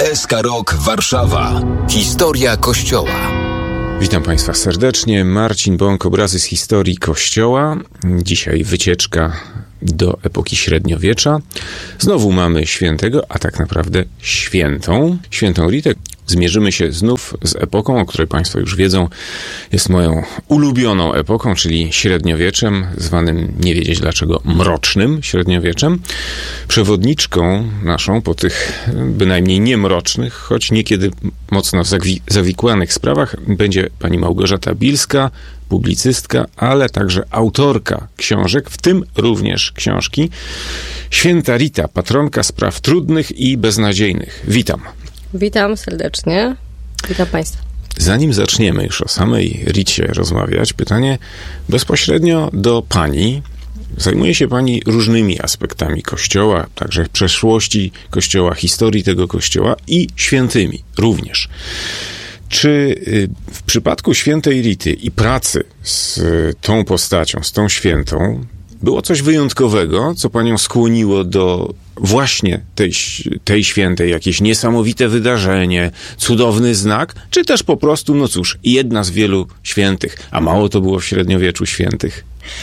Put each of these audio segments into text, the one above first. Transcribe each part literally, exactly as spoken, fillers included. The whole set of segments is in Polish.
S K Rock Warszawa. Historia Kościoła. Witam Państwa serdecznie. Marcin Bąk, obrazy z historii Kościoła. Dzisiaj wycieczka do epoki średniowiecza. Znowu mamy świętego, a tak naprawdę świętą. Świętą Ritę. Zmierzymy się znów z epoką, o której Państwo już wiedzą, jest moją ulubioną epoką, czyli średniowieczem, zwanym, nie wiedzieć dlaczego, mrocznym średniowieczem. Przewodniczką naszą po tych bynajmniej niemrocznych, choć niekiedy mocno zawi- zawikłanych sprawach będzie pani Małgorzata Bilska, publicystka, ale także autorka książek, w tym również książki Święta Rita, patronka spraw trudnych i beznadziejnych. Witam. Witam serdecznie. Witam Państwa. Zanim zaczniemy już o samej Ricie rozmawiać, pytanie bezpośrednio do Pani. Zajmuje się Pani różnymi aspektami Kościoła, także przeszłości Kościoła, historii tego Kościoła i świętymi również. Czy w przypadku świętej Rity i pracy z tą postacią, z tą świętą, było coś wyjątkowego, co Panią skłoniło do właśnie tej, tej świętej, jakieś niesamowite wydarzenie, cudowny znak, czy też po prostu, no cóż, jedna z wielu świętych, a mało to było w średniowieczu świętych?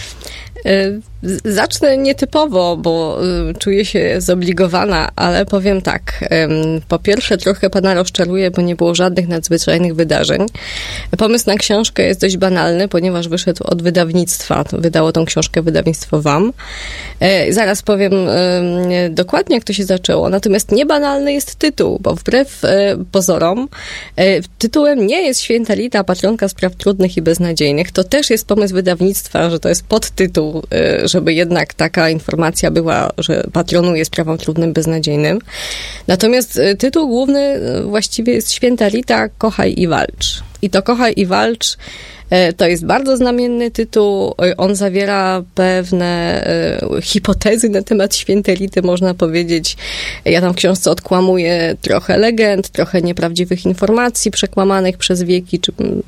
Zacznę nietypowo, bo czuję się zobligowana, ale powiem tak. Po pierwsze, trochę pana rozczaruję, bo nie było żadnych nadzwyczajnych wydarzeń. Pomysł na książkę jest dość banalny, ponieważ wyszedł od wydawnictwa. Wydało tą książkę wydawnictwo W A M. Zaraz powiem dokładnie, jak to się zaczęło. Natomiast niebanalny jest tytuł, bo wbrew pozorom tytułem nie jest Święta Rita, patronka spraw trudnych i beznadziejnych. To też jest pomysł wydawnictwa, że to jest podtytuł, żeby jednak taka informacja była, że patronuje sprawom trudnym, beznadziejnym. Natomiast tytuł główny właściwie jest Święta Rita, kochaj i walcz. I to kochaj i walcz to jest bardzo znamienny tytuł. On zawiera pewne hipotezy na temat świętej Rity, można powiedzieć. Ja tam w książce odkłamuję trochę legend, trochę nieprawdziwych informacji przekłamanych przez wieki.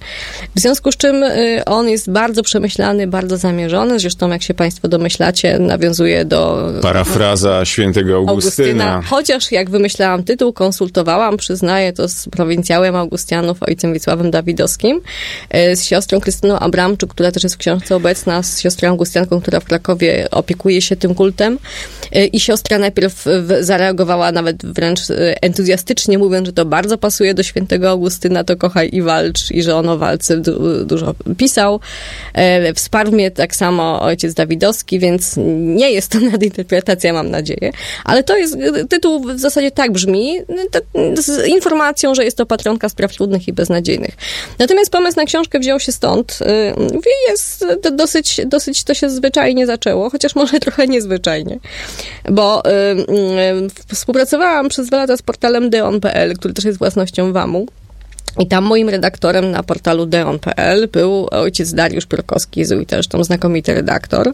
W związku z czym on jest bardzo przemyślany, bardzo zamierzony. Zresztą, jak się Państwo domyślacie, nawiązuje do... Parafraza świętego Augustyna. Augustyna. Chociaż jak wymyślałam tytuł, konsultowałam, przyznaję to z prowincjałem Augustianów, ojcem Wiesławem Dawidowskim, z siostrą Krystyną Abramczuk, która też jest w książce obecna, z siostrą Augustianką, która w Krakowie opiekuje się tym kultem. I siostra najpierw zareagowała nawet wręcz entuzjastycznie, mówiąc, że to bardzo pasuje do świętego Augustyna, to kochaj i walcz, i że on o walce du- dużo pisał. Wsparł mnie tak samo ojciec Dawidowski, więc nie jest to nadinterpretacja, mam nadzieję. Ale to jest, tytuł w zasadzie tak brzmi, z informacją, że jest to patronka spraw trudnych i beznadziejnych. Natomiast pomysł na książkę wziął się stąd. Jest dosyć, dosyć to się zwyczajnie zaczęło, chociaż może trochę niezwyczajnie. Bo y, y, współpracowałam przez dwa lata z portalem deon kropka pe el, który też jest własnością W A M-u. I tam moim redaktorem na portalu deon kropka pe el był ojciec Dariusz Piórkowski, jezuita, zresztą znakomity redaktor.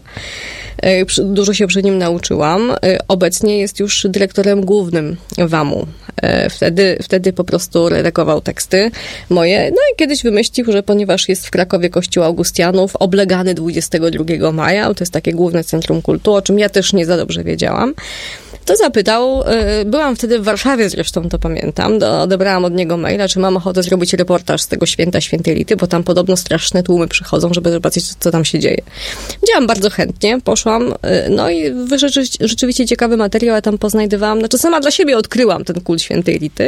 Dużo się przy nim nauczyłam. Obecnie jest już dyrektorem głównym W A M-u. Wtedy, wtedy po prostu redagował teksty moje. No i kiedyś wymyślił, że ponieważ jest w Krakowie kościół Augustianów, oblegany dwudziestego drugiego maja, to jest takie główne centrum kultu, o czym ja też nie za dobrze wiedziałam, to zapytał, byłam wtedy w Warszawie zresztą, to pamiętam, do, odebrałam od niego maila, czy mam ochotę zrobić reportaż z tego święta świętej Rity, bo tam podobno straszne tłumy przychodzą, żeby zobaczyć, co tam się dzieje. Działam bardzo chętnie, poszłam, no i wyszedł rzeczywiście ciekawy materiał, ja tam poznajdywałam, znaczy sama dla siebie odkryłam ten kult świętej Rity.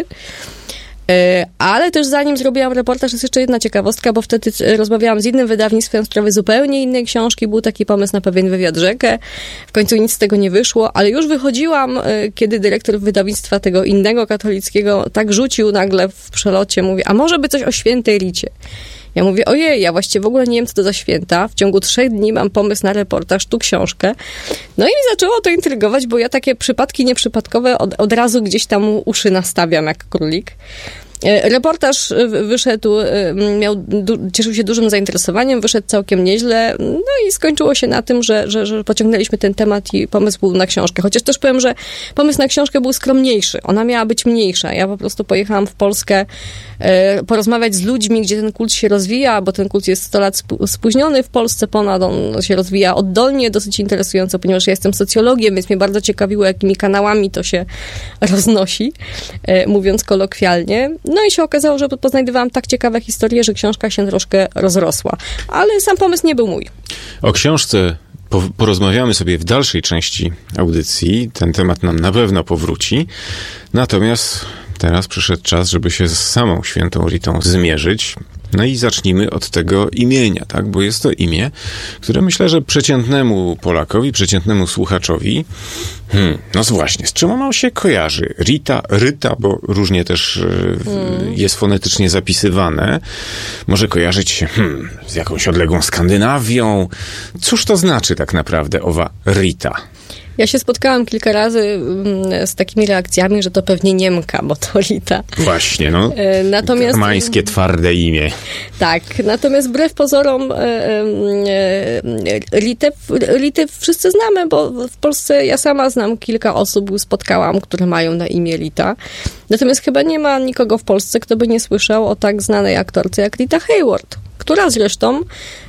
Ale też zanim zrobiłam reportaż, jest jeszcze jedna ciekawostka, bo wtedy rozmawiałam z innym wydawnictwem w sprawie zupełnie innej książki. Był taki pomysł na pewien wywiad rzekę. W końcu nic z tego nie wyszło, ale już wychodziłam, kiedy dyrektor wydawnictwa tego innego katolickiego tak rzucił nagle w przelocie, mówi, a może by coś o świętej Ricie. Ja mówię, ojej, ja właściwie w ogóle nie wiem, co to za święta. W ciągu trzech dni mam pomysł na reportaż, tu książkę. No i mi zaczęło to intrygować, bo ja takie przypadki nieprzypadkowe od, od razu gdzieś tam uszy nastawiam jak królik. Reportaż wyszedł, miał, cieszył się dużym zainteresowaniem, wyszedł całkiem nieźle, no i skończyło się na tym, że, że, że pociągnęliśmy ten temat i pomysł był na książkę. Chociaż też powiem, że pomysł na książkę był skromniejszy. Ona miała być mniejsza. Ja po prostu pojechałam w Polskę porozmawiać z ludźmi, gdzie ten kult się rozwija, bo ten kult jest sto lat spóźniony w Polsce ponad, on się rozwija oddolnie, dosyć interesująco, ponieważ ja jestem socjologiem, więc mnie bardzo ciekawiło, jakimi kanałami to się roznosi, mówiąc kolokwialnie. No i się okazało, że poznajdywałam tak ciekawe historie, że książka się troszkę rozrosła. Ale sam pomysł nie był mój. O książce porozmawiamy sobie w dalszej części audycji. Ten temat nam na pewno powróci. Natomiast teraz przyszedł czas, żeby się z samą świętą Ritą zmierzyć. No i zacznijmy od tego imienia, tak? Bo jest to imię, które myślę, że przeciętnemu Polakowi, przeciętnemu słuchaczowi, hmm, no właśnie, z czym ono się kojarzy? Rita, Ryta, bo różnie też hmm. jest fonetycznie zapisywane. Może kojarzyć się hmm, z jakąś odległą Skandynawią. Cóż to znaczy tak naprawdę owa Rita? Ja się spotkałam kilka razy z takimi reakcjami, że to pewnie Niemka, bo to Rita. Właśnie, no. Natomiast, germańskie, twarde imię. Tak, natomiast wbrew pozorom Ritę, Ritę wszyscy znamy, bo w Polsce ja sama znam kilka osób, spotkałam, które mają na imię Rita. Natomiast chyba nie ma nikogo w Polsce, kto by nie słyszał o tak znanej aktorce jak Rita Hayworth, która zresztą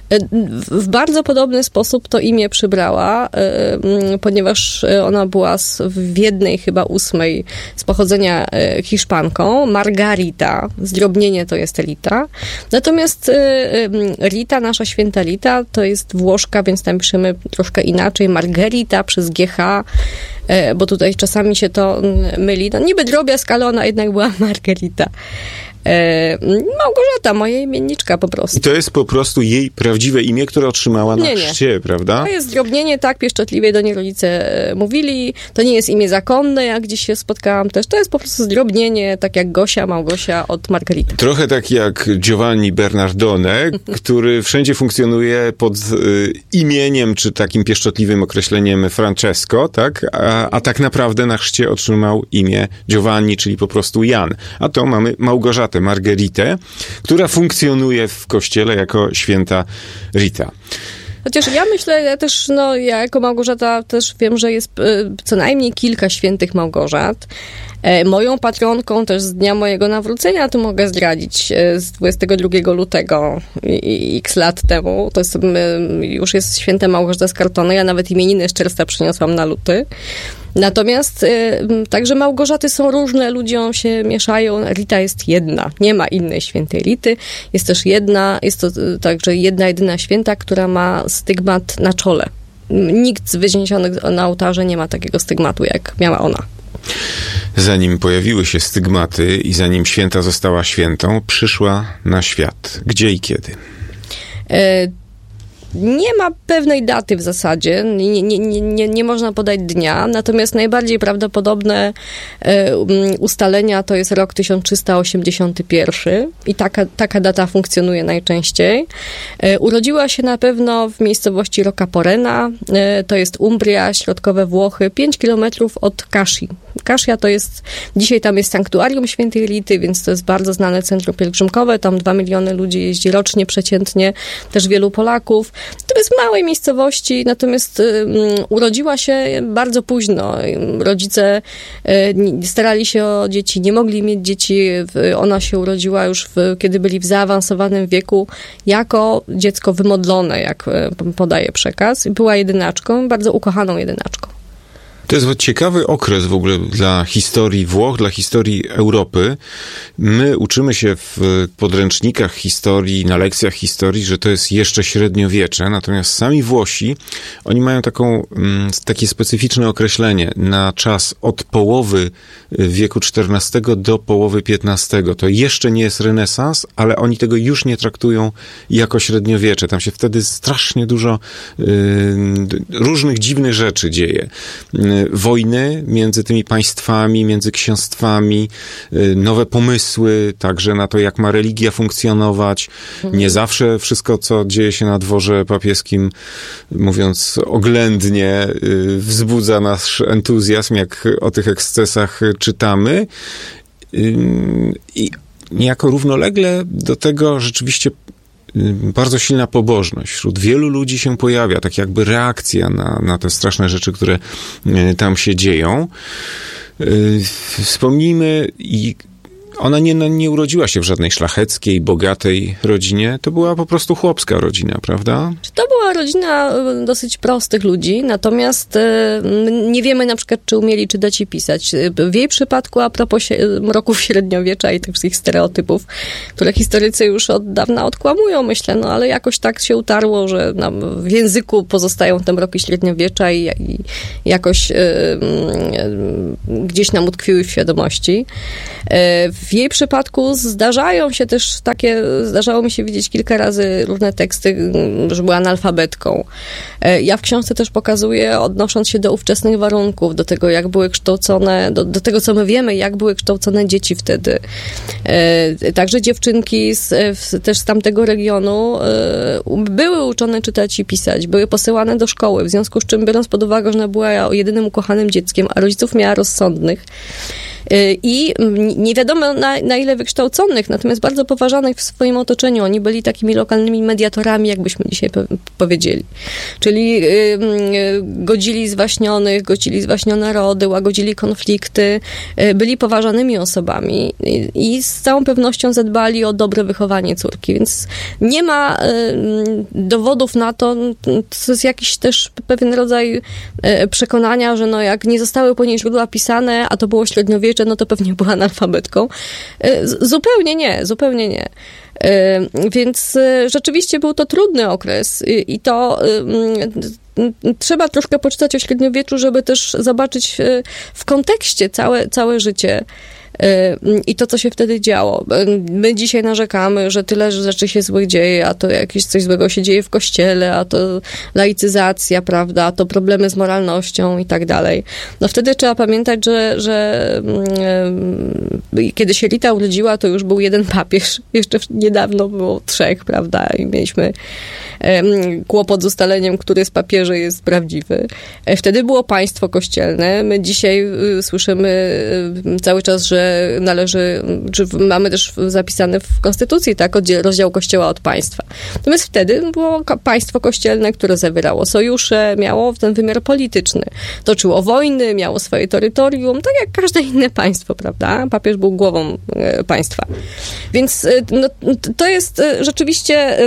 w bardzo podobny sposób to imię przybrała, ponieważ ona była w jednej chyba ósmej z pochodzenia Hiszpanką. Margarita, zdrobnienie to jest Rita. Natomiast Rita, nasza święta Rita, to jest Włoszka, więc tam piszemy troszkę inaczej. Margherita przez G H, bo tutaj czasami się to myli. No niby drobiazg, ale ona jednak była Margarita. Małgorzata, moja imienniczka po prostu. I to jest po prostu jej prawdziwe imię, które otrzymała na nie, nie. chrzcie, prawda? To jest zdrobnienie, tak, pieszczotliwie do niej rodzice mówili. To nie jest imię zakonne, jak gdzieś się spotkałam też. To jest po prostu zdrobnienie, tak jak Gosia, Małgosia od Margarita. Trochę tak jak Giovanni Bernardone, który wszędzie funkcjonuje pod y, imieniem, czy takim pieszczotliwym określeniem Francesco, tak? A, a tak naprawdę na chrzcie otrzymał imię Giovanni, czyli po prostu Jan. A to mamy Małgorzatę Margaritę, która funkcjonuje w kościele jako święta Rita. Chociaż ja myślę, ja też, no, ja jako Małgorzata też wiem, że jest co najmniej kilka świętych Małgorzat. Moją patronką też z dnia mojego nawrócenia, tu mogę zdradzić, z dwudziestego drugiego lutego x lat temu, to jest, już jest święta Małgorzata z Kartony, ja nawet imieniny z czerwca przyniosłam na luty. Natomiast także Małgorzaty są różne, ludziom się mieszają. Rita jest jedna, nie ma innej świętej Rity. Jest też jedna, jest to także jedna, jedyna święta, która ma stygmat na czole. Nikt z wyniesionych na ołtarze nie ma takiego stygmatu, jak miała ona. Zanim pojawiły się stygmaty i zanim święta została świętą, przyszła na świat. Gdzie i kiedy? E- Nie ma pewnej daty w zasadzie, nie, nie, nie, nie, nie można podać dnia, natomiast najbardziej prawdopodobne ustalenia to jest rok tysiąc trzysta osiemdziesiąty pierwszy i taka, taka data funkcjonuje najczęściej. Urodziła się na pewno w miejscowości Roccaporena, to jest Umbria, środkowe Włochy, pięć kilometrów od Casci. Cascia to jest, dzisiaj tam jest sanktuarium świętej Rity, więc to jest bardzo znane centrum pielgrzymkowe, tam dwa miliony ludzi jeździ rocznie przeciętnie, też wielu Polaków. To jest małej miejscowości, natomiast um, urodziła się bardzo późno. Rodzice um, starali się o dzieci, nie mogli mieć dzieci. Ona się urodziła już, w, kiedy byli w zaawansowanym wieku, jako dziecko wymodlone, jak podaje przekaz. Była jedynaczką, bardzo ukochaną jedynaczką. To jest ciekawy okres w ogóle dla historii Włoch, dla historii Europy. My uczymy się w podręcznikach historii, na lekcjach historii, że to jest jeszcze średniowiecze, natomiast sami Włosi, oni mają taką, takie specyficzne określenie na czas od połowy wieku czternastego do połowy piętnastego. To jeszcze nie jest renesans, ale oni tego już nie traktują jako średniowiecze. Tam się wtedy strasznie dużo y, różnych dziwnych rzeczy dzieje. Wojny między tymi państwami, między księstwami, nowe pomysły także na to, jak ma religia funkcjonować. Nie zawsze wszystko, co dzieje się na dworze papieskim, mówiąc oględnie, wzbudza nasz entuzjazm, jak o tych ekscesach czytamy. I niejako równolegle do tego rzeczywiście bardzo silna pobożność. Wśród wielu ludzi się pojawia, tak jakby reakcja na, na te straszne rzeczy, które tam się dzieją. Wspomnijmy, i ona nie, nie urodziła się w żadnej szlacheckiej, bogatej rodzinie. To była po prostu chłopska rodzina, prawda? To była rodzina dosyć prostych ludzi, natomiast nie wiemy na przykład, czy umieli czytać i pisać. W jej przypadku, a propos mroków średniowiecza i tych wszystkich stereotypów, które historycy już od dawna odkłamują, myślę, no ale jakoś tak się utarło, że nam w języku pozostają te mroki średniowiecza i, i jakoś y, y, gdzieś nam utkwiły w świadomości. Y, W jej przypadku zdarzają się też takie, zdarzało mi się widzieć kilka razy różne teksty, że była analfabetką. Ja w książce też pokazuję, odnosząc się do ówczesnych warunków, do tego, jak były kształcone, do, do tego, co my wiemy, jak były kształcone dzieci wtedy. Także dziewczynki z, też z tamtego regionu były uczone czytać i pisać, były posyłane do szkoły, w związku z czym, biorąc pod uwagę, że ona była jedynym ukochanym dzieckiem, a rodziców miała rozsądnych, i nie wiadomo na, na ile wykształconych, natomiast bardzo poważanych w swoim otoczeniu. Oni byli takimi lokalnymi mediatorami, jakbyśmy dzisiaj po- powiedzieli. Czyli y, y, godzili zwaśnionych, godzili zwaśnione rody, łagodzili konflikty, y, byli poważanymi osobami i, i z całą pewnością zadbali o dobre wychowanie córki, więc nie ma y, dowodów na to, to jest jakiś też pewien rodzaj y, przekonania, że no jak nie zostały po niej źródła pisane, a to było średniowiecze, no to pewnie była analfabetką. Zupełnie nie, zupełnie nie. Więc rzeczywiście był to trudny okres i to trzeba troszkę poczytać o średniowieczu, żeby też zobaczyć w kontekście całe, całe życie i to, co się wtedy działo. My dzisiaj narzekamy, że tyle rzeczy się złych dzieje, a to jakieś coś złego się dzieje w kościele, a to laicyzacja, prawda, a to problemy z moralnością i tak dalej. No wtedy trzeba pamiętać, że, że um, kiedy się Rita urodziła, to już był jeden papież. Jeszcze niedawno było trzech, prawda, i mieliśmy um, kłopot z ustaleniem, który z papieży jest prawdziwy. Wtedy było państwo kościelne. My dzisiaj y, słyszymy y, cały czas, że należy, czy mamy też zapisane w Konstytucji, tak, rozdział Kościoła od państwa. Natomiast wtedy było państwo kościelne, które zawierało sojusze, miało ten wymiar polityczny. Toczyło wojny, miało swoje terytorium, tak jak każde inne państwo, prawda? Papież był głową państwa. Więc no, to jest rzeczywiście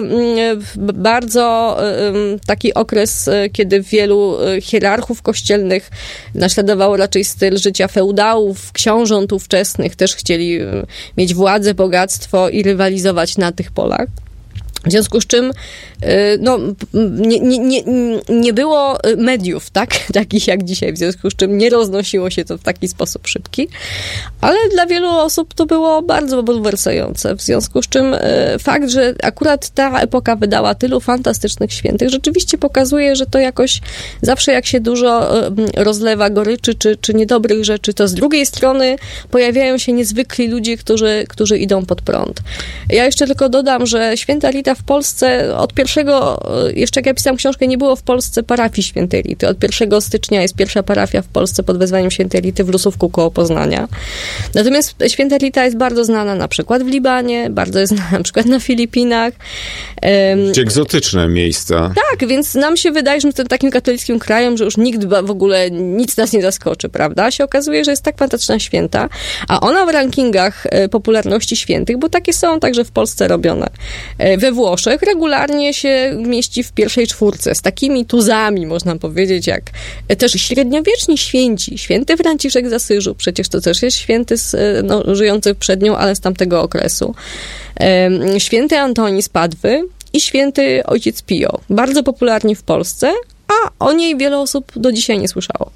bardzo taki okres, kiedy wielu hierarchów kościelnych naśladowało raczej styl życia feudałów, książąt ówczesnych, też chcieli mieć władzę, bogactwo i rywalizować na tych polach. W związku z czym no, nie, nie, nie, nie było mediów, tak? Takich jak dzisiaj, w związku z czym nie roznosiło się to w taki sposób szybki, ale dla wielu osób to było bardzo bulwersujące, w związku z czym fakt, że akurat ta epoka wydała tylu fantastycznych świętych, rzeczywiście pokazuje, że to jakoś zawsze jak się dużo rozlewa goryczy czy, czy niedobrych rzeczy, to z drugiej strony pojawiają się niezwykli ludzie, którzy, którzy idą pod prąd. Ja jeszcze tylko dodam, że święta Rita w Polsce od pierwszego, jeszcze jak ja pisałam książkę, nie było w Polsce parafii świętej Rity. Od pierwszego stycznia jest pierwsza parafia w Polsce pod wezwaniem świętej Rity w Lusówku koło Poznania. Natomiast święta Rita jest bardzo znana na przykład w Libanie, bardzo jest znana na przykład na Filipinach. Egzotyczne miejsca. Tak, więc nam się wydaje, że my jesteśmy takim katolickim krajem, że już nikt w ogóle nic nas nie zaskoczy, prawda? A się okazuje, że jest tak fantastyczna święta, a ona w rankingach popularności świętych, bo takie są także w Polsce robione, we Włoszech regularnie się mieści w pierwszej czwórce, z takimi tuzami, można powiedzieć, jak też średniowieczni święci. Święty Franciszek z Asyżu, przecież to też jest święty z, no, żyjący przed nią, ale z tamtego okresu. Święty Antoni z Padwy i święty ojciec Pio. Bardzo popularni w Polsce, a o niej wiele osób do dzisiaj nie słyszało.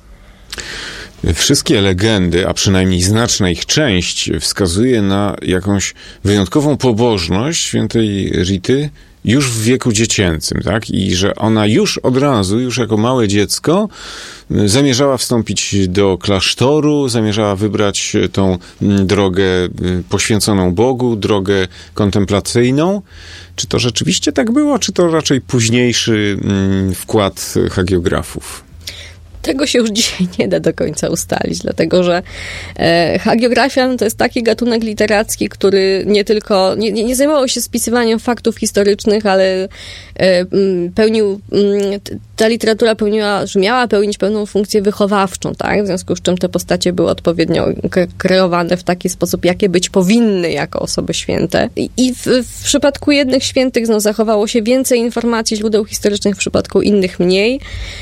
Wszystkie legendy, a przynajmniej znaczna ich część, wskazuje na jakąś wyjątkową pobożność świętej Rity już w wieku dziecięcym, tak? I że ona już od razu, już jako małe dziecko zamierzała wstąpić do klasztoru, zamierzała wybrać tą drogę poświęconą Bogu, drogę kontemplacyjną. Czy to rzeczywiście tak było, czy to raczej późniejszy wkład hagiografów? Tego się już dzisiaj nie da do końca ustalić, dlatego że e, hagiografia no, to jest taki gatunek literacki, który nie tylko, nie, nie, nie zajmował się spisywaniem faktów historycznych, ale e, pełnił, ta literatura pełniła, że miała pełnić pewną funkcję wychowawczą, tak? W związku z czym te postacie były odpowiednio kreowane w taki sposób, jakie być powinny jako osoby święte. I, i w, w przypadku jednych świętych no, zachowało się więcej informacji, źródeł historycznych, w przypadku innych mniej.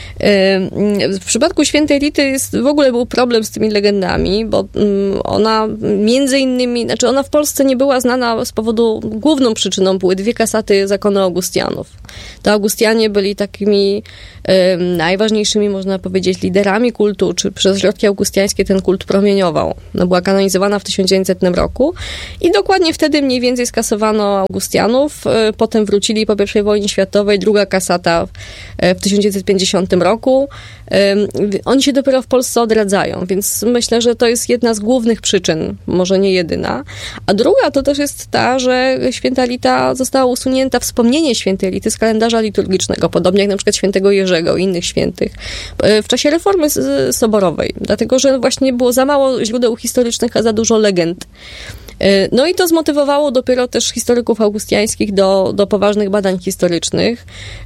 W przypadku świętej Rity jest, w ogóle był problem z tymi legendami, bo ona między innymi, znaczy ona w Polsce nie była znana z powodu, główną przyczyną były dwie kasaty zakonu Augustianów. To Augustianie byli takimi e, najważniejszymi, można powiedzieć, liderami kultu, czy przez środki augustiańskie ten kult promieniował. No, była kanonizowana w tysiąc dziewięćsetnym roku i dokładnie wtedy mniej więcej skasowano Augustianów, e, potem wrócili po pierwszej wojnie światowej, druga kasata w, e, w tysiąc dziewięćset pięćdziesiątym roku. E, oni się dopiero w Polsce odradzają, więc myślę, że to jest jedna z głównych przyczyn, może nie jedyna. A druga to też jest ta, że święta Rita została usunięta, wspomnienie świętej Rity z kalendarza liturgicznego, podobnie jak na przykład świętego Jerzego i innych świętych, w czasie reformy soborowej, dlatego że właśnie było za mało źródeł historycznych, a za dużo legend. No i to zmotywowało dopiero też historyków augustiańskich do, do poważnych badań historycznych.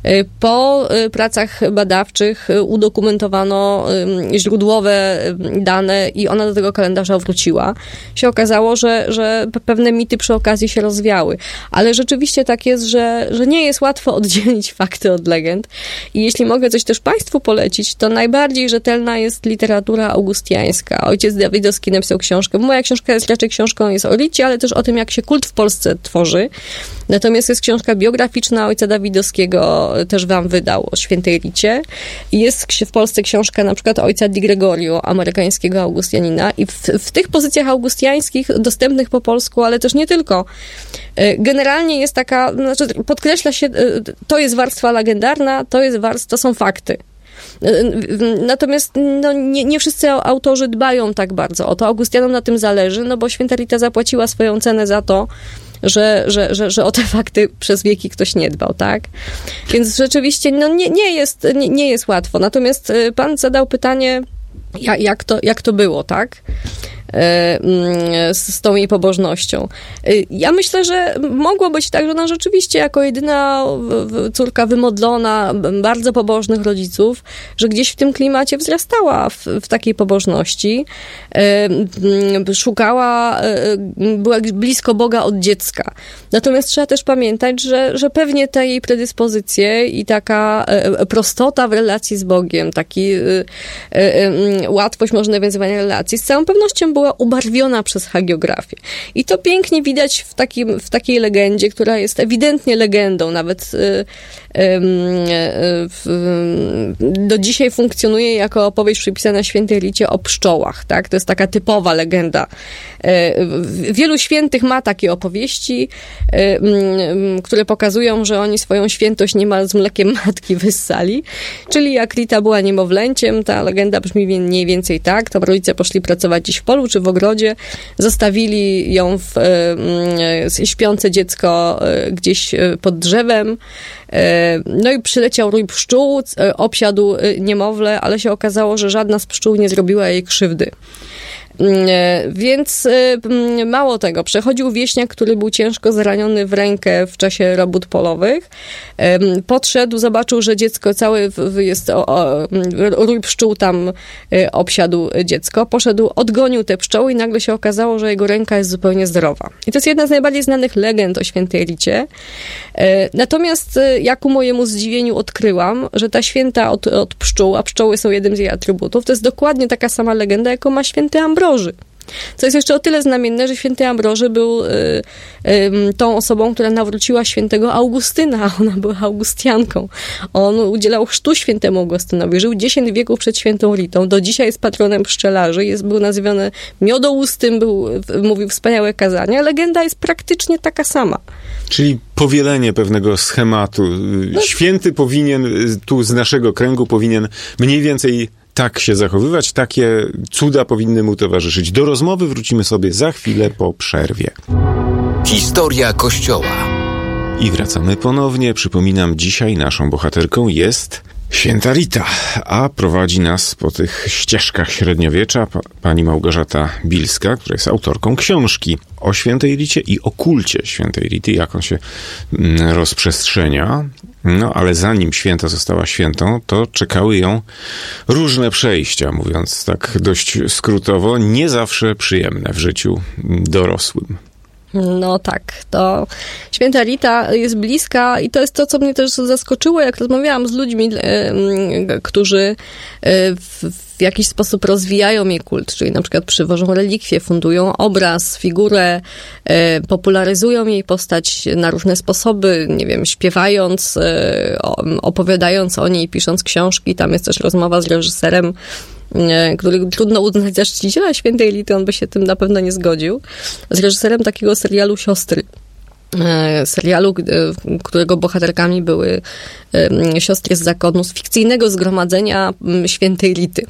Po pracach badawczych udokumentowano źródłowe dane i ona do tego kalendarza wróciła. Się okazało, że, że pewne mity przy okazji się rozwiały. Ale rzeczywiście tak jest, że, że nie jest łatwo oddzielić fakty od legend. I jeśli mogę coś też Państwu polecić, to najbardziej rzetelna jest literatura augustiańska. Ojciec Dawidowski napisał książkę. Moja książka jest raczej książką jest o Ricie, ale też o tym, jak się kult w Polsce tworzy. Natomiast jest książka biograficzna ojca Dawidowskiego, też wam wydał, o świętej Ricie. I jest w Polsce książka na przykład ojca Di Gregorio, amerykańskiego augustianina. I w, w tych pozycjach augustiańskich, dostępnych po polsku, ale też nie tylko, generalnie jest taka, znaczy podkreśla się, to jest warstwa legendarna, to jest warstwa, to są fakty. Natomiast no, nie, nie wszyscy autorzy dbają tak bardzo o to. Augustianom na tym zależy, no bo święta Rita zapłaciła swoją cenę za to, że, że, że, że o te fakty przez wieki ktoś nie dbał, tak? Więc rzeczywiście no, nie, nie, jest, nie, nie jest łatwo. Natomiast pan zadał pytanie, jak, jak, to, jak to było, tak? Z, z tą jej pobożnością. Ja myślę, że mogło być tak, że ona rzeczywiście jako jedyna córka wymodlona, bardzo pobożnych rodziców, że gdzieś w tym klimacie wzrastała w, w takiej pobożności. Szukała, była blisko Boga od dziecka. Natomiast trzeba też pamiętać, że, że pewnie te jej predyspozycje i taka prostota w relacji z Bogiem, taki łatwość może nawiązywania relacji, z całą pewnością była ubarwiona przez hagiografię. I to pięknie widać w, takim, w takiej legendzie, która jest ewidentnie legendą, nawet y, y, y, y, do dzisiaj funkcjonuje jako opowieść przypisana świętej Ricie o pszczołach, tak? To jest taka typowa legenda. Y, wielu świętych ma takie opowieści, y, y, które pokazują, że oni swoją świętość niemal z mlekiem matki wyssali. Czyli jak Rita była niemowlęciem, ta legenda brzmi mniej więcej tak, to rodzice poszli pracować gdzieś w polu czy w ogrodzie, zostawili ją w y, śpiące dziecko y, gdzieś pod drzewem, y, no i przyleciał rój pszczół, y, obsiadł y, niemowlę, ale się okazało, że żadna z pszczół nie zrobiła jej krzywdy. Więc mało tego, przechodził wieśniak, który był ciężko zraniony w rękę w czasie robót polowych. Podszedł, zobaczył, że dziecko całe jest, o, o, rój pszczół tam obsiadł dziecko. Poszedł, odgonił te pszczoły i nagle się okazało, że jego ręka jest zupełnie zdrowa. I to jest jedna z najbardziej znanych legend o świętej Ricie. Natomiast ja ku mojemu zdziwieniu odkryłam, że ta święta od, od pszczół, a pszczoły są jednym z jej atrybutów, to jest dokładnie taka sama legenda, jaką ma święty Ambroży. Co jest jeszcze o tyle znamienne, że święty Ambroży był y, y, tą osobą, która nawróciła świętego Augustyna, a ona była Augustianką. On udzielał chrztu świętemu Augustynowi, żył dziesięć wieków przed świętą Ritą, do dzisiaj jest patronem pszczelarzy, jest, był nazywany miodoustym, był, mówił wspaniałe kazania. Legenda jest praktycznie taka sama. Czyli powielenie pewnego schematu. No. Święty powinien, tu z naszego kręgu powinien mniej więcej tak się zachowywać, takie cuda powinny mu towarzyszyć. Do rozmowy wrócimy sobie za chwilę po przerwie. Historia Kościoła. I wracamy ponownie. Przypominam, dzisiaj naszą bohaterką jest Święta Rita, a prowadzi nas po tych ścieżkach średniowiecza pa, pani Małgorzata Bilska, która jest autorką książki o Świętej Ricie i o kulcie Świętej Rity, jak on się mm, rozprzestrzenia. No, ale zanim święta została świętą, to czekały ją różne przejścia, mówiąc tak dość skrótowo, nie zawsze przyjemne w życiu dorosłym. No tak, to Święta Rita jest bliska i to jest to, co mnie też zaskoczyło, jak rozmawiałam z ludźmi, e, którzy e, w, w jakiś sposób rozwijają jej kult, czyli na przykład przywożą relikwie, fundują obraz, figurę, e, popularyzują jej postać na różne sposoby, nie wiem, śpiewając, e, opowiadając o niej, pisząc książki. Tam jest też rozmowa z reżyserem, który trudno uznać za czciciela Świętej Rity, on by się tym na pewno nie zgodził, z reżyserem takiego serialu Siostry. Serialu, którego bohaterkami były siostry z zakonu, z fikcyjnego zgromadzenia Świętej Rity.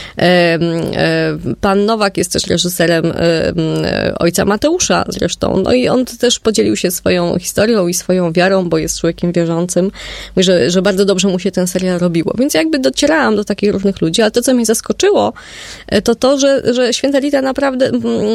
Pan Nowak jest też reżyserem Ojca Mateusza zresztą, no i on też podzielił się swoją historią i swoją wiarą, bo jest człowiekiem wierzącym, że, że bardzo dobrze mu się ten serial robiło, więc jakby docierałam do takich różnych ludzi, ale to, co mnie zaskoczyło, to to, że, że Święta Rita naprawdę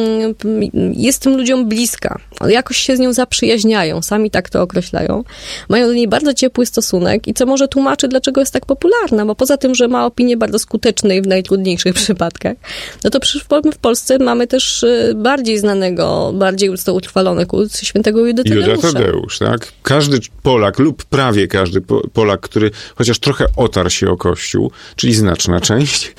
jest tym ludziom bliska, jakoś się z nią zaprzyjaźniają, sami tak to określają, mają do niej bardzo ciepły stosunek i co może tłumaczy, dlaczego jest tak popularna, bo poza tym, że ma opinię bardzo skutecznej w najtrudniejszych przypadkach, no to w Polsce mamy też bardziej znanego, bardziej utrwalony kult świętego Judy Tadeusza. Juda Tadeusz, tak? Każdy Polak lub prawie każdy Polak, który chociaż trochę otarł się o Kościół, czyli znaczna część,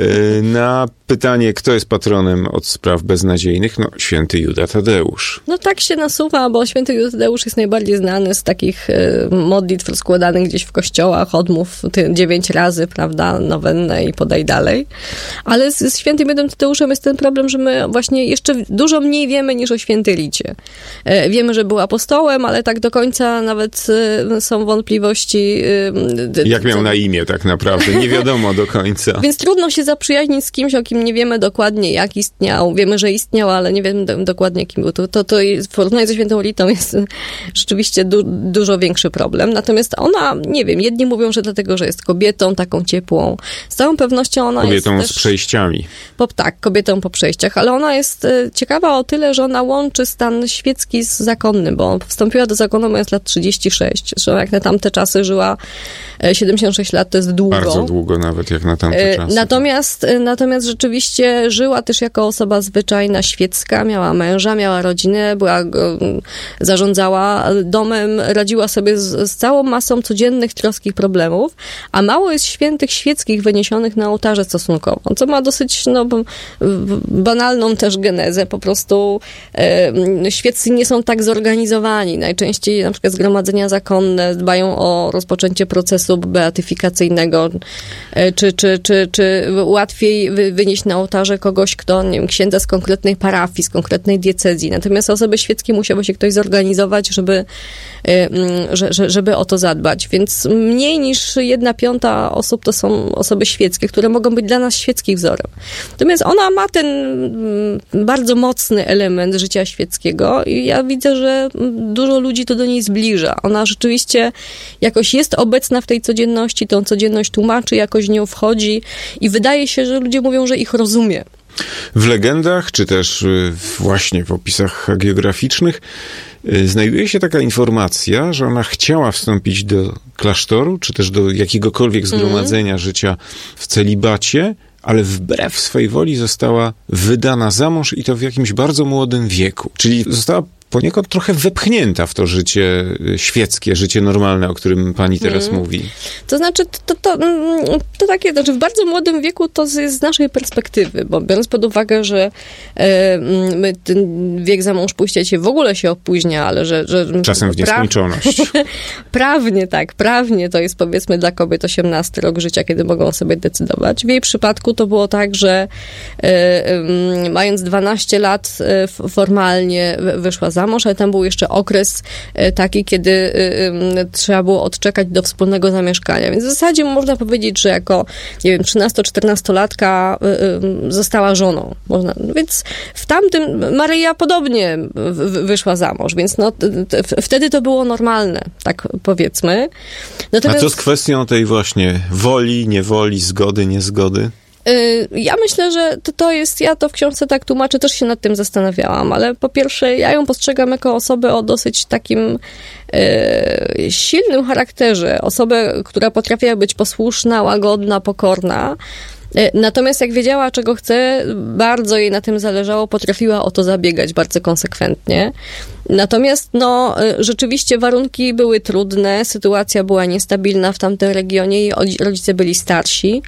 na pytanie, kto jest patronem od spraw beznadziejnych, no święty Juda Tadeusz. No tak się nasuwa, bo święty Juda Tadeusz jest najbardziej znany z takich modlitw składanych gdzieś w kościołach, odmów dziewięć razy, prawda, nowennę i podaj dalej. Ale z, z świętym Judem Tadeuszem jest ten problem, że my właśnie jeszcze dużo mniej wiemy niż o świętej Ricie. E, wiemy, że był apostołem, ale tak do końca nawet e, są wątpliwości. E, Jak miał co... na imię tak naprawdę? Nie wiadomo do końca. Więc trudno się zaprzyjaźnić z kimś, o kim nie wiemy dokładnie, jak istniał. Wiemy, że istniał, ale nie wiemy do, dokładnie, kim był. To, to, to w porównaniu ze świętą Ritą jest rzeczywiście du, dużo większy problem. Natomiast ona, nie wiem, jedni mówią, że dlatego, że jest kobietą taką ciepłą. Z całą pewnością ona kobietą jest z przejściami. Po, tak, kobietą po przejściach, ale ona jest e, ciekawa o tyle, że ona łączy stan świecki z zakonnym, bo wstąpiła do zakonu mając lat trzydzieści sześć, że jak na tamte czasy żyła e, siedemdziesiąt sześć lat, to jest długo. Bardzo długo nawet, jak na tamte e, czasy. Natomiast, e, natomiast rzeczywiście żyła też jako osoba zwyczajna, świecka, miała męża, miała rodzinę, była, e, zarządzała domem, radziła sobie z, z całą masą codziennych, troskich problemów, a mało jest świętych świeckich wyniesionych na ołtarze stosunkowo, co ma dosyć no, banalną też genezę. Po prostu e, świeccy nie są tak zorganizowani. Najczęściej na przykład zgromadzenia zakonne dbają o rozpoczęcie procesu beatyfikacyjnego, e, czy, czy, czy, czy łatwiej wy, wynieść na ołtarze kogoś, kto, nie wiem, księdza z konkretnej parafii, z konkretnej diecezji. Natomiast osoby świeckie musiało się ktoś zorganizować, żeby, e, że, żeby o to zadbać. Więc mniej niż jedna piąta osób to są osoby świeckie, które mogą być dla nas świeckich wzorem. Natomiast ona ma ten bardzo mocny element życia świeckiego i ja widzę, że dużo ludzi to do niej zbliża. Ona rzeczywiście jakoś jest obecna w tej codzienności, tą codzienność tłumaczy, jakoś w nią wchodzi i wydaje się, że ludzie mówią, że ich rozumie. W legendach, czy też właśnie w opisach hagiograficznych znajduje się taka informacja, że ona chciała wstąpić do klasztoru, czy też do jakiegokolwiek zgromadzenia mm. życia w celibacie, ale wbrew swej woli została wydana za mąż i to w jakimś bardzo młodym wieku. Czyli została poniekąd trochę wepchnięta w to życie świeckie, życie normalne, o którym pani teraz hmm. mówi. To znaczy, to, to, to takie, znaczy w bardzo młodym wieku to jest z naszej perspektywy, bo biorąc pod uwagę, że e, my, ten wiek za mąż pójścia się w ogóle się opóźnia, ale że... że czasem w nieskończoność. Pra... prawnie tak, prawnie to jest powiedzmy dla kobiet osiemnasty rok życia, kiedy mogą sobie decydować. W jej przypadku to było tak, że e, mając dwanaście lat e, formalnie wyszła za za mąż, ale tam był jeszcze okres taki, kiedy trzeba było odczekać do wspólnego zamieszkania. Więc w zasadzie można powiedzieć, że jako, nie wiem, trzynasto-czternastolatka została żoną. Można. Więc w tamtym Maryja podobnie wyszła za mąż, więc no, wtedy to było normalne, tak powiedzmy. Natomiast, a co z kwestią tej właśnie woli, niewoli, zgody, niezgody? Ja myślę, że to, to jest, ja to w książce tak tłumaczę, też się nad tym zastanawiałam, ale po pierwsze ja ją postrzegam jako osobę o dosyć takim e, silnym charakterze, osobę, która potrafiła być posłuszna, łagodna, pokorna. Natomiast jak wiedziała, czego chce, bardzo jej na tym zależało, potrafiła o to zabiegać bardzo konsekwentnie. Natomiast no, rzeczywiście warunki były trudne, sytuacja była niestabilna w tamtym regionie, jej rodzice byli starsi.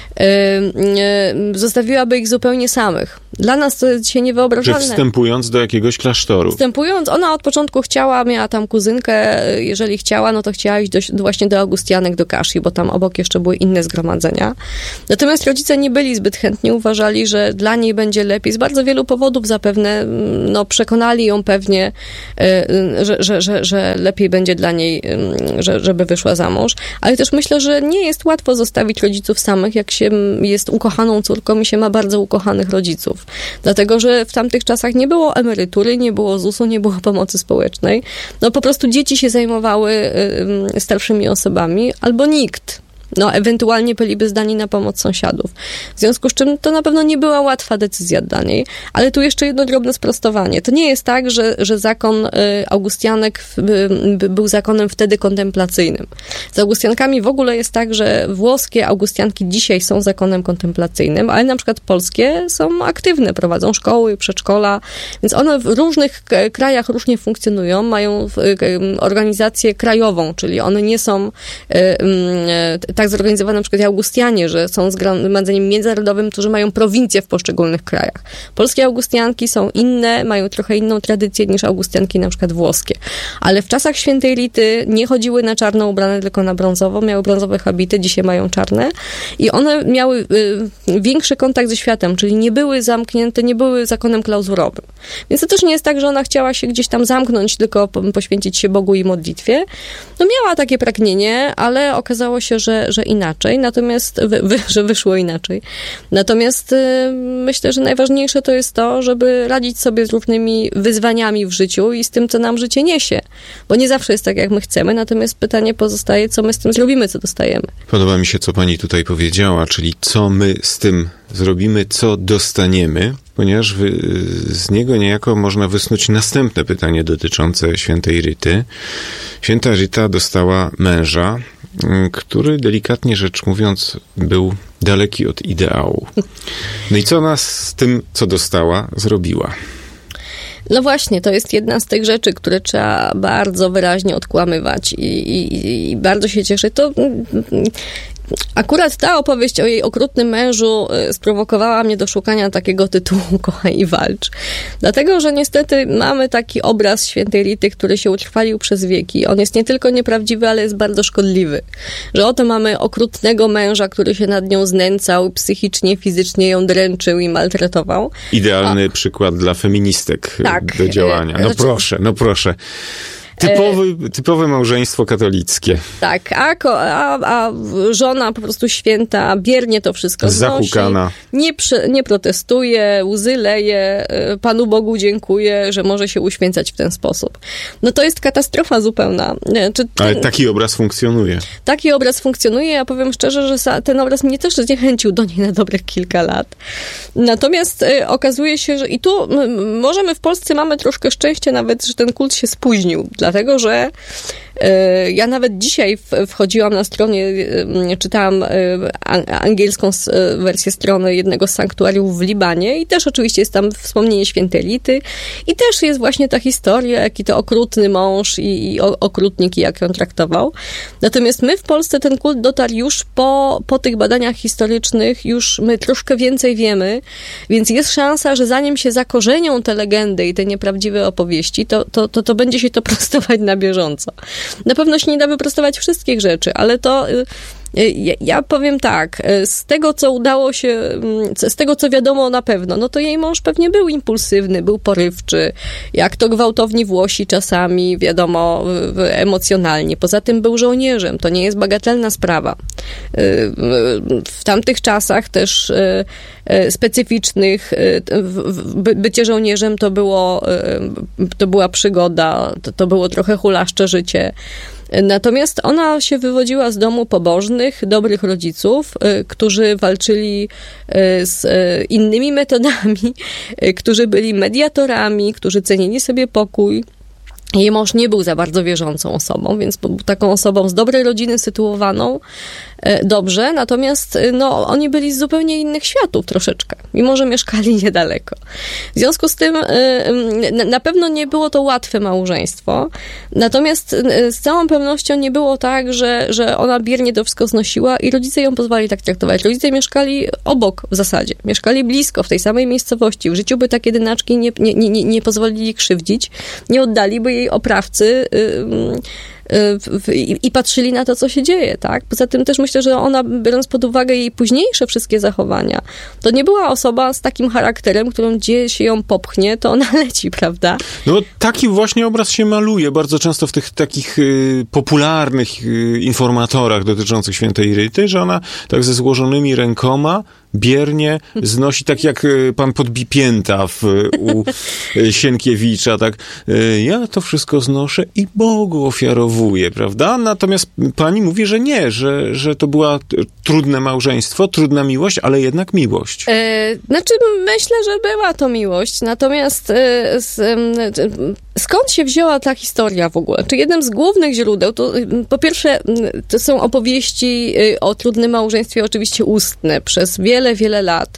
Zostawiłaby ich zupełnie samych. Dla nas to jest dzisiaj niewyobrażalne. Że wstępując do jakiegoś klasztoru. Wstępując, ona od początku chciała, miała tam kuzynkę, jeżeli chciała, no to chciała iść do, właśnie do Augustianek, do Kashi, bo tam obok jeszcze były inne zgromadzenia. Natomiast rodzice nie byli zbyt chętni, uważali, że dla niej będzie lepiej. Z bardzo wielu powodów zapewne, no przekonali ją pewnie, że, że, że, że lepiej będzie dla niej, że, żeby wyszła za mąż. Ale też myślę, że nie jest łatwo zostawić rodziców samych, jak się jest ukochaną córką i się ma bardzo ukochanych rodziców. Dlatego, że w tamtych czasach nie było emerytury, nie było zusu, nie było pomocy społecznej. No po prostu dzieci się zajmowały starszymi osobami, albo nikt. No, ewentualnie byliby zdani na pomoc sąsiadów. W związku z czym to na pewno nie była łatwa decyzja dla niej. Ale tu jeszcze jedno drobne sprostowanie. To nie jest tak, że, że zakon Augustianek był zakonem wtedy kontemplacyjnym. Z Augustiankami w ogóle jest tak, że włoskie Augustianki dzisiaj są zakonem kontemplacyjnym, ale na przykład polskie są aktywne, prowadzą szkoły, przedszkola, więc one w różnych krajach różnie funkcjonują, mają organizację krajową, czyli one nie są tak zorganizowane na przykład jak Augustianie, że są zgromadzeniem międzynarodowym, którzy mają prowincje w poszczególnych krajach. Polskie Augustianki są inne, mają trochę inną tradycję niż Augustianki na przykład włoskie. Ale w czasach świętej Rity nie chodziły na czarno ubrane, tylko na brązowo, miały brązowe habity, dzisiaj mają czarne i one miały y, większy kontakt ze światem, czyli nie były zamknięte, nie były zakonem klauzurowym. Więc to też nie jest tak, że ona chciała się gdzieś tam zamknąć, tylko poświęcić się Bogu i modlitwie. No miała takie pragnienie, ale okazało się, że że inaczej, natomiast, wy, wy, że wyszło inaczej. Natomiast y, myślę, że najważniejsze to jest to, żeby radzić sobie z różnymi wyzwaniami w życiu i z tym, co nam życie niesie. Bo nie zawsze jest tak, jak my chcemy, natomiast pytanie pozostaje, co my z tym zrobimy, co dostajemy. Podoba mi się, co pani tutaj powiedziała, czyli co my z tym zrobimy, co dostaniemy, ponieważ wy, z niego niejako można wysnuć następne pytanie dotyczące świętej Ryty. Święta Ryta dostała męża, który delikatnie rzecz mówiąc był daleki od ideału. No i co ona z tym, co dostała, zrobiła? No właśnie, to jest jedna z tych rzeczy, które trzeba bardzo wyraźnie odkłamywać i, i, i bardzo się cieszę. To akurat ta opowieść o jej okrutnym mężu sprowokowała mnie do szukania takiego tytułu Kochaj i walcz. Dlatego, że niestety mamy taki obraz świętej Rity, który się utrwalił przez wieki. On jest nie tylko nieprawdziwy, ale jest bardzo szkodliwy. Że oto mamy okrutnego męża, który się nad nią znęcał, psychicznie, fizycznie ją dręczył i maltretował. Idealny A, żekwad dla feministek tak, do działania. No znaczy, proszę, no proszę. Typowy, typowe małżeństwo katolickie. Tak, a, a, a żona po prostu święta, biernie to wszystko znosi. Zahukana. Nie, nie protestuje, łzy leje, Panu Bogu dziękuję, że może się uświęcać w ten sposób. No to jest katastrofa zupełna. Czy ten, Ale taki obraz funkcjonuje. Taki obraz funkcjonuje. Ja powiem szczerze, że ten obraz mnie też zniechęcił do niej na dobrych kilka lat. Natomiast y, okazuje się, że i tu m, może my w Polsce mamy troszkę szczęście nawet, że ten kult się spóźnił. Dlatego, że y, ja nawet dzisiaj w, wchodziłam na stronie, y, czytałam y, angielską y, wersję strony jednego z sanktuariów w Libanie i też oczywiście jest tam wspomnienie świętej Rity i też jest właśnie ta historia, jaki to okrutny mąż i, i okrutnik i jak ją traktował. Natomiast my w Polsce ten kult dotarł już po, po tych badaniach historycznych, już my troszkę więcej wiemy, więc jest szansa, że zanim się zakorzenią te legendy i te nieprawdziwe opowieści, to, to, to, to będzie się to prostować na bieżąco. Na pewno się nie da wyprostować wszystkich rzeczy, ale to Ja, ja powiem tak, z tego, co udało się, z tego, co wiadomo na pewno, no to jej mąż pewnie był impulsywny, był porywczy, jak to gwałtowni Włosi czasami, wiadomo, emocjonalnie. Poza tym był żołnierzem, to nie jest bagatelna sprawa. W tamtych czasach też specyficznych, bycie żołnierzem to było, to była przygoda, to, to było trochę hulaszcze życie. Natomiast ona się wywodziła z domu pobożnych, dobrych rodziców, którzy walczyli z innymi metodami, którzy byli mediatorami, którzy cenili sobie pokój. Jej mąż nie był za bardzo wierzącą osobą, więc był taką osobą z dobrej rodziny sytuowaną dobrze, natomiast no, oni byli z zupełnie innych światów troszeczkę, mimo że mieszkali niedaleko. W związku z tym na pewno nie było to łatwe małżeństwo, natomiast z całą pewnością nie było tak, że, że ona biernie to wszystko znosiła i rodzice ją pozwali tak traktować. Rodzice mieszkali obok w zasadzie, mieszkali blisko, w tej samej miejscowości. W życiu by takie dynaczki nie, nie, nie, nie pozwolili krzywdzić, nie oddaliby jej oprawcy yy, I, i patrzyli na to, co się dzieje, tak? Poza tym też myślę, że ona, biorąc pod uwagę jej późniejsze wszystkie zachowania, to nie była osoba z takim charakterem, którą gdzie się ją popchnie, to ona leci, prawda? No taki właśnie obraz się maluje bardzo często w tych takich y, popularnych y, informatorach dotyczących świętej Ryty, że ona tak ze złożonymi rękoma biernie znosi, tak jak pan Podbipięta w, u Sienkiewicza, tak, ja to wszystko znoszę i Bogu ofiarowuję, prawda? Natomiast pani mówi, że nie, że, że to była trudne małżeństwo, trudna miłość, ale jednak miłość. E, znaczy, myślę, że była to miłość, natomiast e, z, e, skąd się wzięła ta historia w ogóle? Czy jednym z głównych źródeł, to po pierwsze, to są opowieści o trudnym małżeństwie oczywiście ustne, przez wiele Wiele, wiele lat.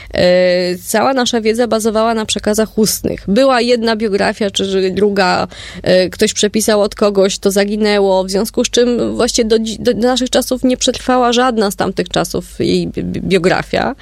Cała nasza wiedza bazowała na przekazach ustnych. Była jedna biografia, czy druga, ktoś przepisał od kogoś, to zaginęło, w związku z czym właściwie do, do naszych czasów nie przetrwała żadna z tamtych czasów jej biografia.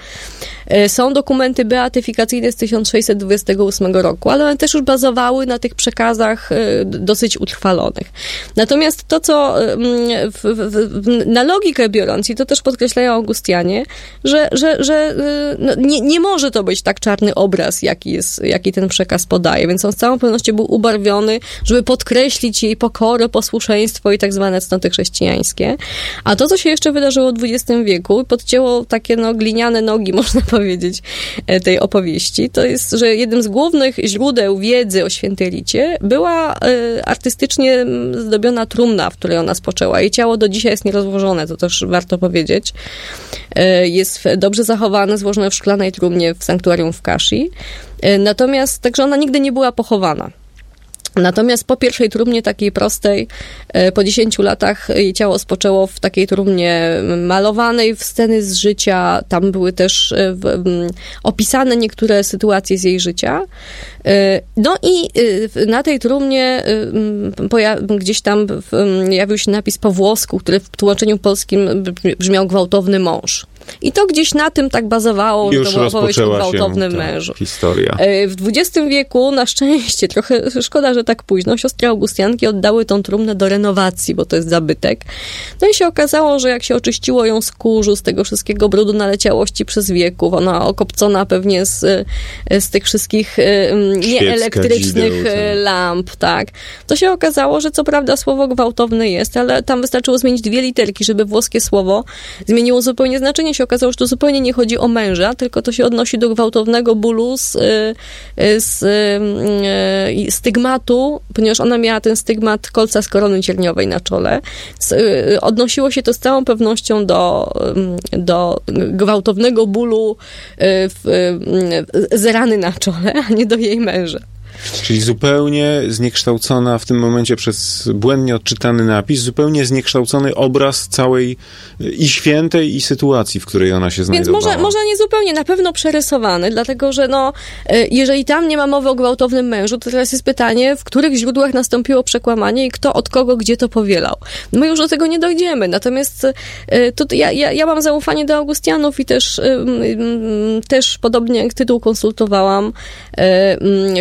Są dokumenty beatyfikacyjne z tysiąc sześćset dwudziestego ósmego roku, ale one też już bazowały na tych przekazach dosyć utrwalonych. Natomiast to, co w, w, w, na logikę biorąc, i to też podkreślają Augustianie, że, że, że no, nie, nie może to być tak czarny obraz, jaki, jest, jaki ten przekaz podaje, więc on z całą pewnością był ubarwiony, żeby podkreślić jej pokorę, posłuszeństwo i tak zwane cnoty chrześcijańskie. A to, co się jeszcze wydarzyło w dwudziestym wieku, podcięło takie no, gliniane nogi, można powiedzieć, tej opowieści, to jest, że jednym z głównych źródeł wiedzy o świętej Ricie była y, artystycznie zdobiona trumna, w której ona spoczęła. Jej ciało do dzisiaj jest nierozłożone, to też warto powiedzieć. Y, jest dobrze zachowane, złożone w szklanej trumnie w sanktuarium w Kashi. Y, natomiast, także ona nigdy nie była pochowana. Natomiast po pierwszej trumnie takiej prostej, po dziesięciu latach jej ciało spoczęło w takiej trumnie malowanej w sceny z życia. Tam były też opisane niektóre sytuacje z jej życia. No i na tej trumnie gdzieś tam pojawił się napis po włosku, który w tłumaczeniu polskim brzmiał gwałtowny mąż. I to gdzieś na tym tak bazowało, już że to była opowieść o gwałtownym mężu. Historia. W dwudziestym wieku, na szczęście, trochę szkoda, że tak późno, siostry Augustianki oddały tą trumnę do renowacji, bo to jest zabytek. No i się okazało, że jak się oczyściło ją z kurzu, z tego wszystkiego brudu naleciałości przez wieków, ona okopcona pewnie z, z tych wszystkich nieelektrycznych lamp, tak. To się okazało, że co prawda słowo gwałtowne jest, ale tam wystarczyło zmienić dwie literki, żeby włoskie słowo zmieniło zupełnie znaczenie. Się okazało, że to zupełnie nie chodzi o męża, tylko to się odnosi do gwałtownego bólu z, z stygmatu, ponieważ ona miała ten stygmat kolca z korony cierniowej na czole. Odnosiło się to z całą pewnością do, do gwałtownego bólu w, z rany na czole, a nie do jej męża. Czyli zupełnie zniekształcona w tym momencie przez błędnie odczytany napis, zupełnie zniekształcony obraz całej i świętej, i sytuacji, w której ona się znajdowała. Więc może, może nie zupełnie, na pewno przerysowany, dlatego że no, jeżeli tam nie ma mowy o gwałtownym mężu, to teraz jest pytanie, w których źródłach nastąpiło przekłamanie i kto od kogo gdzie to powielał. My już do tego nie dojdziemy, natomiast to ja, ja, ja mam zaufanie do Augustianów i też, też podobnie jak tytuł konsultowałam, rozmawiałam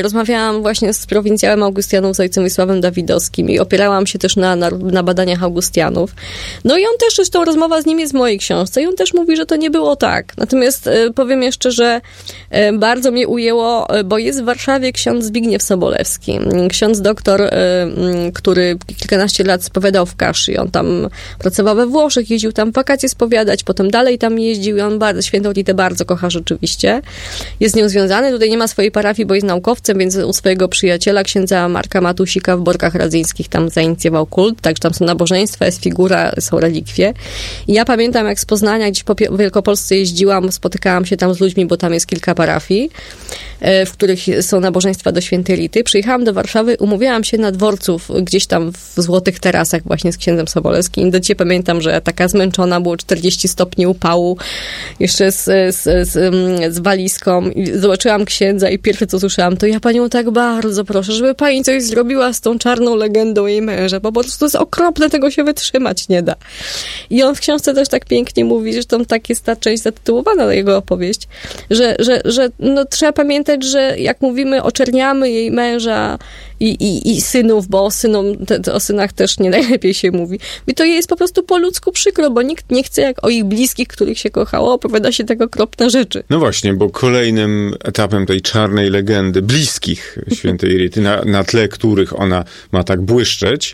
pracowałam właśnie z prowincjałem Augustianów, z ojcem Wiesławem Dawidowskim i opierałam się też na, na, na badaniach Augustianów. No i on też, zresztą rozmowa z nim jest w mojej książce i on też mówi, że to nie było tak. Natomiast e, powiem jeszcze, że e, bardzo mnie ujęło, e, bo jest w Warszawie ksiądz Zbigniew Sobolewski. Ksiądz doktor, e, m, który kilkanaście lat spowiadał w Kaszy. On tam pracował we Włoszech, jeździł tam w wakacje spowiadać, potem dalej tam jeździł i on bardzo, świętą Ritę bardzo kocha rzeczywiście. Jest z nią związany, tutaj nie ma swojej parafii, bo jest naukowcem, więc u swojego przyjaciela, księdza Marka Matusika w Borkach Radzyńskich tam zainicjował kult, także tam są nabożeństwa, jest figura, są relikwie. I ja pamiętam, jak z Poznania gdzieś po Wielkopolsce jeździłam, spotykałam się tam z ludźmi, bo tam jest kilka parafii, w których są nabożeństwa do świętej Rity. Przyjechałam do Warszawy, umówiłam się na dworców gdzieś tam w Złotych Tarasach właśnie z księdzem Sobolewskim. Do dzisiaj pamiętam, że taka zmęczona, było czterdzieści stopni upału, jeszcze z, z, z, z walizką. I zobaczyłam księdza i pierwsze, co słyszałam, to ja panią tak bardzo proszę, żeby pani coś zrobiła z tą czarną legendą jej męża, bo po prostu to jest okropne, tego się wytrzymać nie da. I on w książce też tak pięknie mówi, zresztą tak jest ta część zatytułowana, jego opowieść, że, że, że no, trzeba pamiętać, że jak mówimy, oczerniamy jej męża i, i, i synów, bo o, synom, te, te, o synach też nie najlepiej się mówi. I to jej jest po prostu po ludzku przykro, bo nikt nie chce, jak o ich bliskich, których się kochało, opowiada się tego okropne rzeczy. No właśnie, bo kolejnym etapem tej czarnej legendy bliskich świętej Rity, na, na tle których ona ma tak błyszczeć,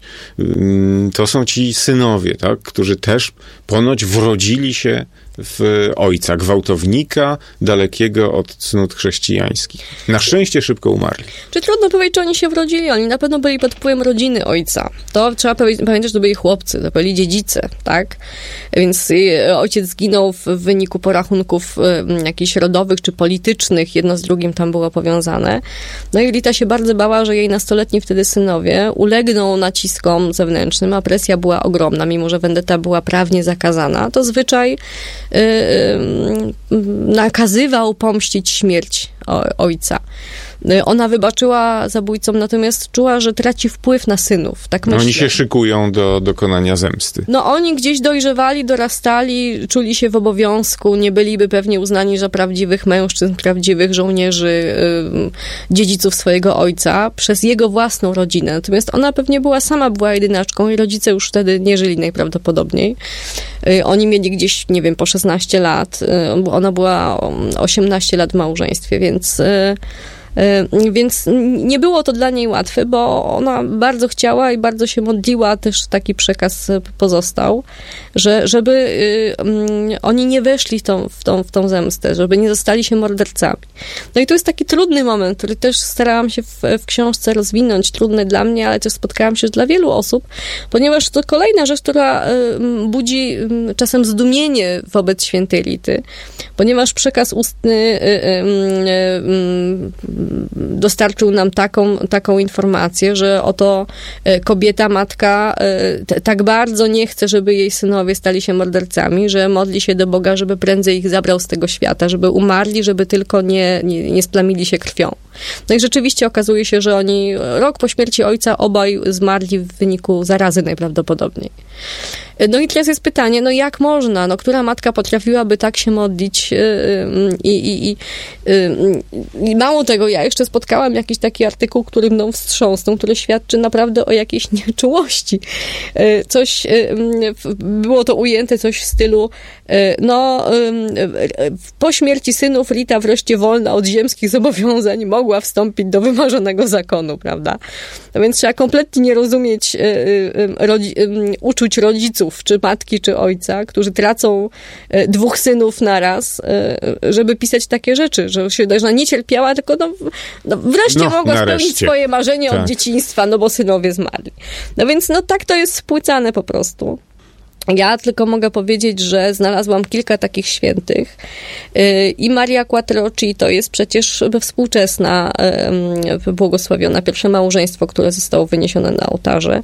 to są ci synowie, tak, którzy też ponoć wrodzili się w ojca, gwałtownika, dalekiego od cnót chrześcijańskich. Na szczęście szybko umarli. Czy trudno powiedzieć, czy oni się wrodzili? Oni na pewno byli pod wpływem rodziny ojca. To trzeba pamiętać, że to byli chłopcy, to byli dziedzice, tak? Więc ojciec zginął w wyniku porachunków jakichś rodowych czy politycznych, jedno z drugim tam było powiązane. No i Rita się bardzo bała, że jej nastoletni wtedy synowie ulegną naciskom zewnętrznym, a presja była ogromna, mimo że vendetta była prawnie zakazana. To zwyczaj nakazywał pomścić śmierć ojca. Ona wybaczyła zabójcom, natomiast czuła, że traci wpływ na synów. Tak myślę. Oni się szykują do dokonania zemsty. No oni gdzieś dojrzewali, dorastali, czuli się w obowiązku, nie byliby pewnie uznani za prawdziwych mężczyzn, prawdziwych żołnierzy, dziedziców swojego ojca, przez jego własną rodzinę. Natomiast ona pewnie była sama, była jedynaczką i rodzice już wtedy nie żyli najprawdopodobniej. Oni mieli gdzieś, nie wiem, po szesnaście lat. Ona była osiemnaście lat w małżeństwie, więc... Więc nie było to dla niej łatwe, bo ona bardzo chciała i bardzo się modliła, też taki przekaz pozostał, że żeby y, oni nie weszli w tą, w, tą, w tą zemstę, żeby nie zostali się mordercami. No i to jest taki trudny moment, który też starałam się w, w książce rozwinąć, trudny dla mnie, ale też spotkałam się dla wielu osób, ponieważ to kolejna rzecz, która y, budzi y, czasem zdumienie wobec świętej Rity, ponieważ przekaz ustny y, y, y, y, dostarczył nam taką, taką informację, że oto kobieta, matka t- tak bardzo nie chce, żeby jej synowie stali się mordercami, że modli się do Boga, żeby prędzej ich zabrał z tego świata, żeby umarli, żeby tylko nie, nie, nie splamili się krwią. No i rzeczywiście okazuje się, że oni rok po śmierci ojca obaj zmarli w wyniku zarazy najprawdopodobniej. No i teraz jest pytanie, no jak można, no która matka potrafiłaby tak się modlić i, i, i, i mało tego, ja jeszcze spotkałam jakiś taki artykuł, który mną wstrząsnął, który świadczy naprawdę o jakiejś nieczułości. Coś, było to ujęte coś w stylu, no po śmierci synów Rita wreszcie wolna od ziemskich zobowiązań mogła wstąpić do wymarzonego zakonu, prawda? No więc trzeba kompletnie nie rozumieć rodzi- uczuć rodziców, czy matki, czy ojca, którzy tracą dwóch synów naraz, żeby pisać takie rzeczy, że się że nie cierpiała, tylko no, no wreszcie no, mogła nareszcie. spełnić swoje marzenie tak. od dzieciństwa, no bo synowie zmarli. No więc no tak to jest spłycane po prostu. Ja tylko mogę powiedzieć, że znalazłam kilka takich świętych i Maria Quattrochi to jest przecież współczesna błogosławiona, pierwsze małżeństwo, które zostało wyniesione na ołtarze.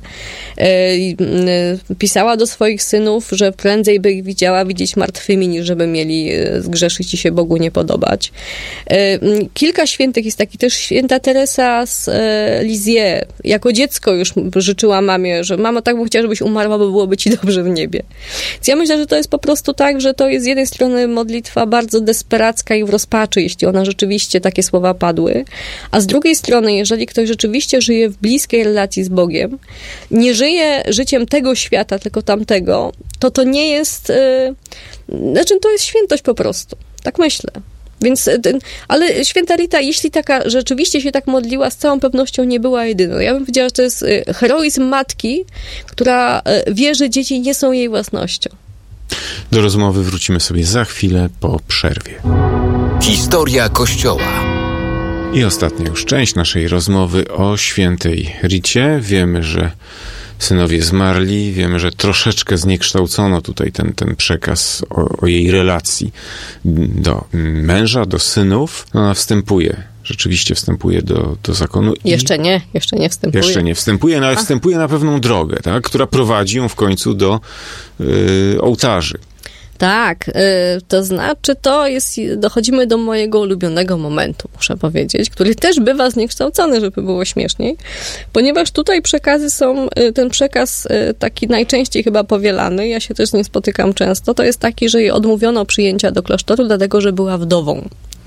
Pisała do swoich synów, że prędzej by ich widziała widzieć martwymi, niż żeby mieli zgrzeszyć i się Bogu nie podobać. Kilka świętych jest taki też święta Teresa z Lisieux. Jako dziecko już życzyła mamie, że mamo, tak bym chciała, żebyś umarła, bo byłoby ci dobrze w niebie. siebie. Więc ja myślę, że to jest po prostu tak, że to jest z jednej strony modlitwa bardzo desperacka i w rozpaczy, jeśli ona rzeczywiście takie słowa padły, a z drugiej strony, jeżeli ktoś rzeczywiście żyje w bliskiej relacji z Bogiem, nie żyje życiem tego świata, tylko tamtego, to to nie jest, yy, znaczy to jest świętość po prostu. Tak myślę. Więc, ale święta Rita, jeśli taka rzeczywiście się tak modliła, z całą pewnością nie była jedyną. Ja bym powiedziała, że to jest heroizm matki, która wie, że dzieci nie są jej własnością. Do rozmowy wrócimy sobie za chwilę po przerwie. Historia Kościoła. I ostatnia już część naszej rozmowy o świętej Ricie. Wiemy, że synowie zmarli, wiemy, że troszeczkę zniekształcono tutaj ten, ten przekaz o, o jej relacji do męża, do synów. Ona wstępuje, rzeczywiście wstępuje do, do zakonu. I jeszcze nie, jeszcze nie wstępuje. Jeszcze nie wstępuje, no ale A. wstępuje na pewną drogę, tak, która prowadzi ją w końcu do y, ołtarzy. Tak, to znaczy to jest, dochodzimy do mojego ulubionego momentu, muszę powiedzieć, który też bywa zniekształcony, żeby było śmieszniej, ponieważ tutaj przekazy są, ten przekaz taki najczęściej chyba powielany, ja się też z nim spotykam często, to jest taki, że jej odmówiono przyjęcia do klasztoru, dlatego, że była wdową.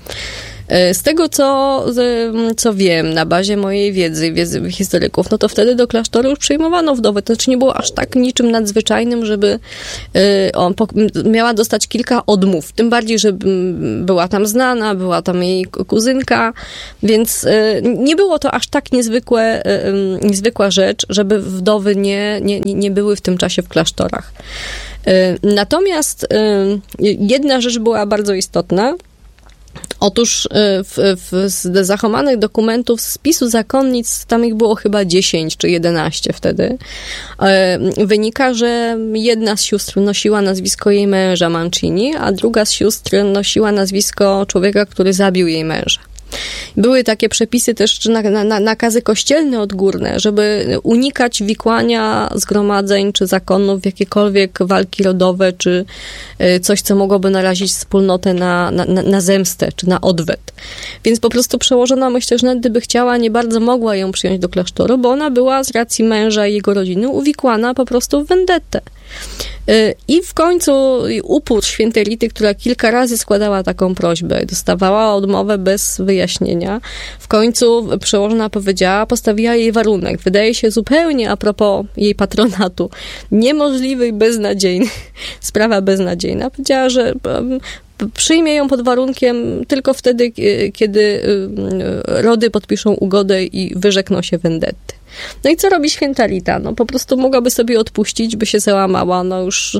Z tego, co, co wiem, na bazie mojej wiedzy, wiedzy historyków, no to wtedy do klasztoru już przyjmowano wdowy. To znaczy nie było aż tak niczym nadzwyczajnym, żeby on miała dostać kilka odmów. Tym bardziej, że była tam znana, była tam jej kuzynka, więc nie było to aż tak niezwykłe, niezwykła rzecz, żeby wdowy nie, nie, nie były w tym czasie w klasztorach. Natomiast jedna rzecz była bardzo istotna. Otóż w, w, z zachowanych dokumentów z spisu zakonnic, tam ich było chyba dziesięć czy jedenaście wtedy, wynika, że jedna z sióstr nosiła nazwisko jej męża Mancini, a druga z sióstr nosiła nazwisko człowieka, który zabił jej męża. Były takie przepisy też, czy na, na, nakazy kościelne odgórne, żeby unikać wikłania zgromadzeń czy zakonów w jakiekolwiek walki rodowe, czy coś, co mogłoby narazić wspólnotę na, na, na zemstę, czy na odwet. Więc po prostu przełożona, myślę, że nawet gdyby chciała, nie bardzo mogła ją przyjąć do klasztoru, bo ona była z racji męża i jego rodziny uwikłana po prostu w vendettę. I w końcu upór świętej Rity, która kilka razy składała taką prośbę, dostawała odmowę bez wyjaśnienia, w końcu przełożona powiedziała, postawiła jej warunek. Wydaje się zupełnie a propos jej patronatu niemożliwy i beznadziejny, sprawa beznadziejna. Powiedziała, że przyjmie ją pod warunkiem tylko wtedy, kiedy rody podpiszą ugodę i wyrzekną się vendetty. No i co robi święta Rita? No po prostu mogłaby sobie odpuścić, by się załamała, no już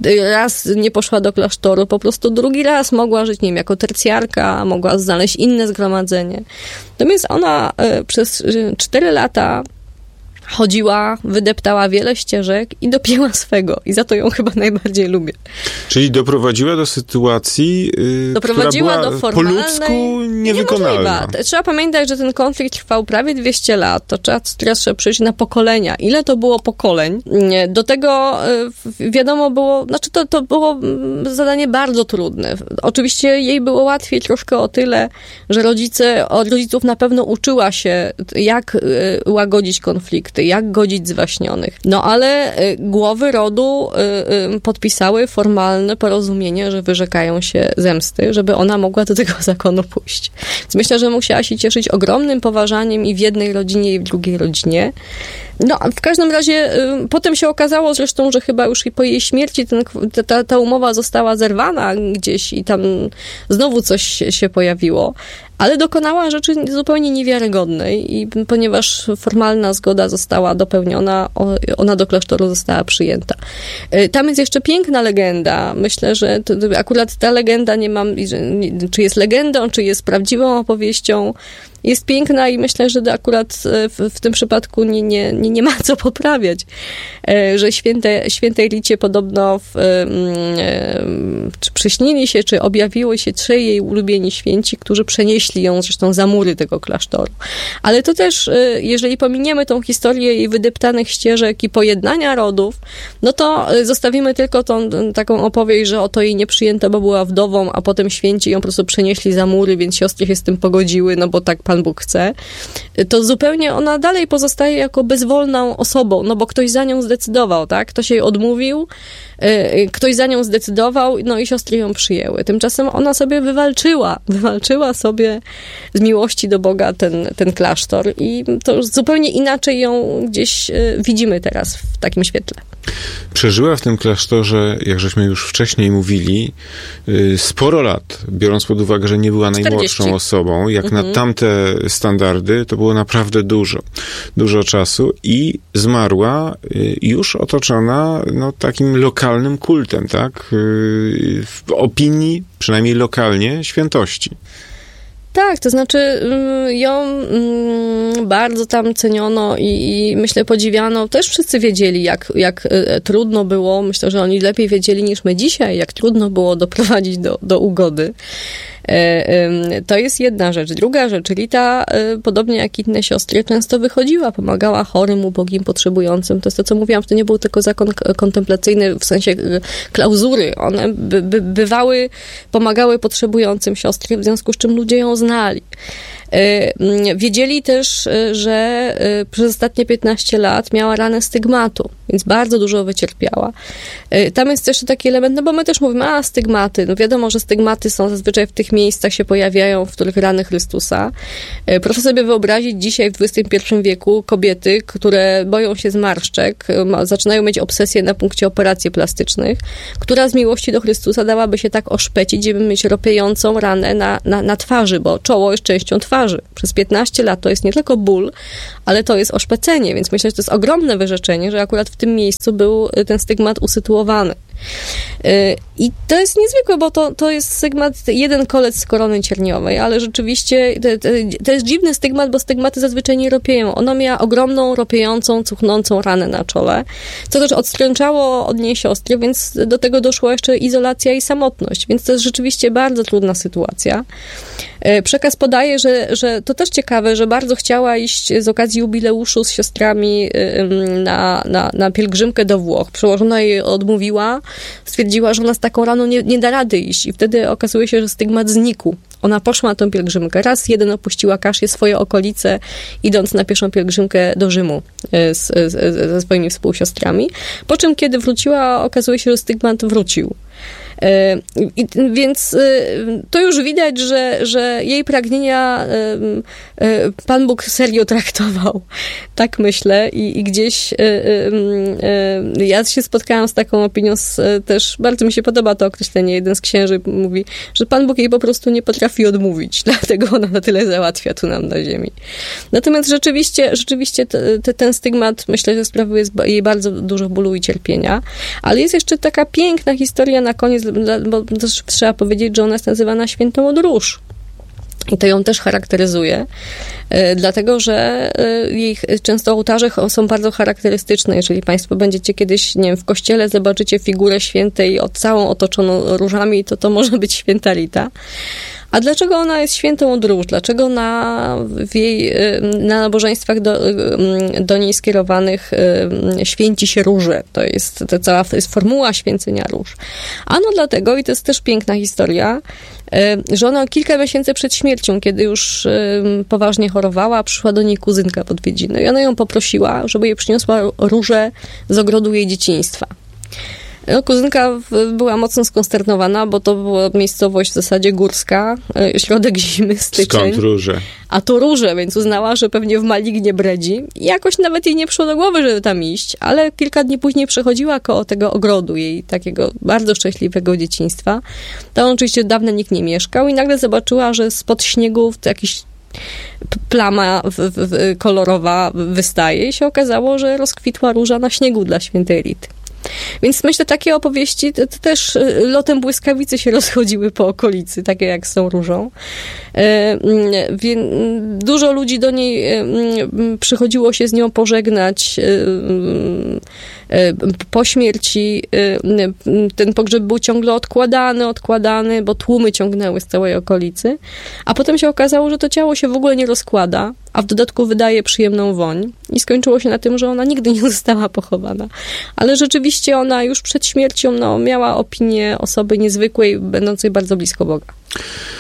raz nie poszła do klasztoru, po prostu drugi raz mogła żyć, nie wiem, jako tercjarka, mogła znaleźć inne zgromadzenie. Natomiast ona przez cztery lata chodziła, wydeptała wiele ścieżek i dopięła swego. I za to ją chyba najbardziej lubię. Czyli doprowadziła do sytuacji, yy, doprowadziła która była do formalnej, po ludzku niewykonalna. Trzeba pamiętać, że ten konflikt trwał prawie dwieście lat. To trzeba, teraz trzeba przyjść na pokolenia. Ile to było pokoleń? Do tego yy, wiadomo było, znaczy to, to było zadanie bardzo trudne. Oczywiście jej było łatwiej troszkę o tyle, że rodzice, od rodziców na pewno uczyła się, jak yy, łagodzić konflikty, jak godzić zwaśnionych. No ale y, głowy rodu y, y, podpisały formalne porozumienie, że wyrzekają się zemsty, żeby ona mogła do tego zakonu pójść. Więc myślę, że musiała się cieszyć ogromnym poważaniem i w jednej rodzinie, i w drugiej rodzinie. No, a w każdym razie y, potem się okazało zresztą, że chyba już i po jej śmierci ten, ta, ta umowa została zerwana gdzieś i tam znowu coś się, się pojawiło. Ale dokonała rzeczy zupełnie niewiarygodnej i ponieważ formalna zgoda została dopełniona, ona do klasztoru została przyjęta. Tam jest jeszcze piękna legenda. Myślę, że to, akurat ta legenda, nie mam, czy jest legendą, czy jest prawdziwą opowieścią, jest piękna i myślę, że akurat w, w tym przypadku nie, nie, nie, nie ma co poprawiać. Że święte, świętej Ricie podobno w, czy przyśnili się, czy objawiło się trzej jej ulubieni święci, którzy przenieśli ją zresztą za mury tego klasztoru. Ale to też, jeżeli pominiemy tą historię jej wydeptanych ścieżek i pojednania rodów, no to zostawimy tylko tą taką opowieść, że oto jej nie przyjęto, bo była wdową, a potem święci ją po prostu przenieśli za mury, więc siostry się z tym pogodziły, no bo tak Pan Bóg chce, to zupełnie ona dalej pozostaje jako bezwolną osobą, no bo ktoś za nią zdecydował, tak? Ktoś jej odmówił, ktoś za nią zdecydował, no i siostry ją przyjęły. Tymczasem ona sobie wywalczyła, wywalczyła sobie z miłości do Boga ten, ten klasztor i to już zupełnie inaczej ją gdzieś widzimy teraz w takim świetle. Przeżyła w tym klasztorze, jak żeśmy już wcześniej mówili, sporo lat, biorąc pod uwagę, że nie była najmłodszą czterdzieści osobą. Jak mhm. na tamte standardy, to było naprawdę dużo, dużo czasu i zmarła już otoczona no, takim lokalnym kultem, tak? W opinii, przynajmniej lokalnie, świętości. Tak, to znaczy ją bardzo tam ceniono i, i myślę podziwiano. Też wszyscy wiedzieli, jak, jak trudno było, myślę, że oni lepiej wiedzieli niż my dzisiaj, jak trudno było doprowadzić do, do ugody. To jest jedna rzecz. Druga rzecz, Rita, podobnie jak inne siostry, często wychodziła, pomagała chorym, ubogim, potrzebującym. To jest to, co mówiłam, że to nie był tylko zakon kontemplacyjny w sensie klauzury. One by, by, bywały, pomagały potrzebującym siostry, w związku z czym ludzie ją znali. Wiedzieli też, że przez ostatnie piętnaście lat miała ranę stygmatu, więc bardzo dużo wycierpiała. Tam jest też taki element, no bo my też mówimy, a stygmaty, no wiadomo, że stygmaty są zazwyczaj w tych miejscach się pojawiają, w których rany Chrystusa. Proszę sobie wyobrazić dzisiaj w dwudziestym pierwszym wieku kobiety, które boją się zmarszczek, zaczynają mieć obsesję na punkcie operacji plastycznych, która z miłości do Chrystusa dałaby się tak oszpecić, żeby mieć ropiejącą ranę na, na, na twarzy, bo czoło jest częścią twarzy. Przez piętnaście lat to jest nie tylko ból, ale to jest oszpecenie, więc myślę, że to jest ogromne wyrzeczenie, że akurat w tym miejscu był ten stygmat usytuowany. I to jest niezwykłe, bo to, to jest stygmat, jeden kolec z korony cierniowej, ale rzeczywiście to, to jest dziwny stygmat, bo stygmaty zazwyczaj nie ropieją. Ona miała ogromną, ropiejącą, cuchnącą ranę na czole, co też odstręczało od niej siostry, więc do tego doszła jeszcze izolacja i samotność, więc to jest rzeczywiście bardzo trudna sytuacja. Przekaz podaje, że, że to też ciekawe, że bardzo chciała iść z okazji jubileuszu z siostrami na, na, na pielgrzymkę do Włoch. Przełożona jej odmówiła, stwierdziła, że ona z taką raną nie, nie da rady iść i wtedy okazuje się, że stygmat znikł. Ona poszła na tę pielgrzymkę. Raz jeden opuściła Kaszię, swoje okolice, idąc na pierwszą pielgrzymkę do Rzymu z, z, ze swoimi współsiostrami. Po czym, kiedy wróciła, okazuje się, że stygmat wrócił. I, więc to już widać, że, że jej pragnienia Pan Bóg serio traktował. Tak myślę i, i gdzieś ja się spotkałam z taką opinią, z, też bardzo mi się podoba to określenie. Jeden z księży mówi, że Pan Bóg jej po prostu nie potrafi odmówić, dlatego ona na tyle załatwia tu nam na ziemi. Natomiast rzeczywiście, rzeczywiście te, te, ten stygmat, myślę, że sprawuje jej bardzo dużo bólu i cierpienia, ale jest jeszcze taka piękna historia na koniec, bo też trzeba powiedzieć, że ona jest nazywana świętą od róż. I to ją też charakteryzuje, dlatego że jej często ołtarze są bardzo charakterystyczne. Jeżeli Państwo będziecie kiedyś, nie wiem, w kościele, zobaczycie figurę świętej całą otoczoną różami, to to może być święta Rita. A dlaczego ona jest świętą od róż? Dlaczego na, w jej, na nabożeństwach do, do niej skierowanych święci się róże? To jest, to cała to jest formuła święcenia róż. Ano dlatego, i to jest też piękna historia, że ona kilka miesięcy przed śmiercią, kiedy już poważnie chorowała, przyszła do niej kuzynka w odwiedziny i ona ją poprosiła, żeby jej przyniosła róże z ogrodu jej dzieciństwa. No, kuzynka była mocno skonsternowana, bo to była miejscowość w zasadzie górska, środek zimy, styczeń. Skąd róże? A to róże, więc uznała, że pewnie w malignie bredzi. I jakoś nawet jej nie przyszło do głowy, żeby tam iść, ale kilka dni później przechodziła koło tego ogrodu jej takiego bardzo szczęśliwego dzieciństwa. Tam oczywiście dawno nikt nie mieszkał i nagle zobaczyła, że spod śniegu jakiś plama w, w, kolorowa wystaje i się okazało, że rozkwitła róża na śniegu dla świętej Rity. Więc myślę, takie opowieści to, to też lotem błyskawicy się rozchodziły po okolicy, takie jak z tą różą. Dużo ludzi do niej przychodziło się z nią pożegnać po śmierci. Ten pogrzeb był ciągle odkładany, odkładany, bo tłumy ciągnęły z całej okolicy. A potem się okazało, że to ciało się w ogóle nie rozkłada, a w dodatku wydaje przyjemną woń. I skończyło się na tym, że ona nigdy nie została pochowana. Ale rzeczywiście ona już przed śmiercią no, miała opinię osoby niezwykłej, będącej bardzo blisko Boga.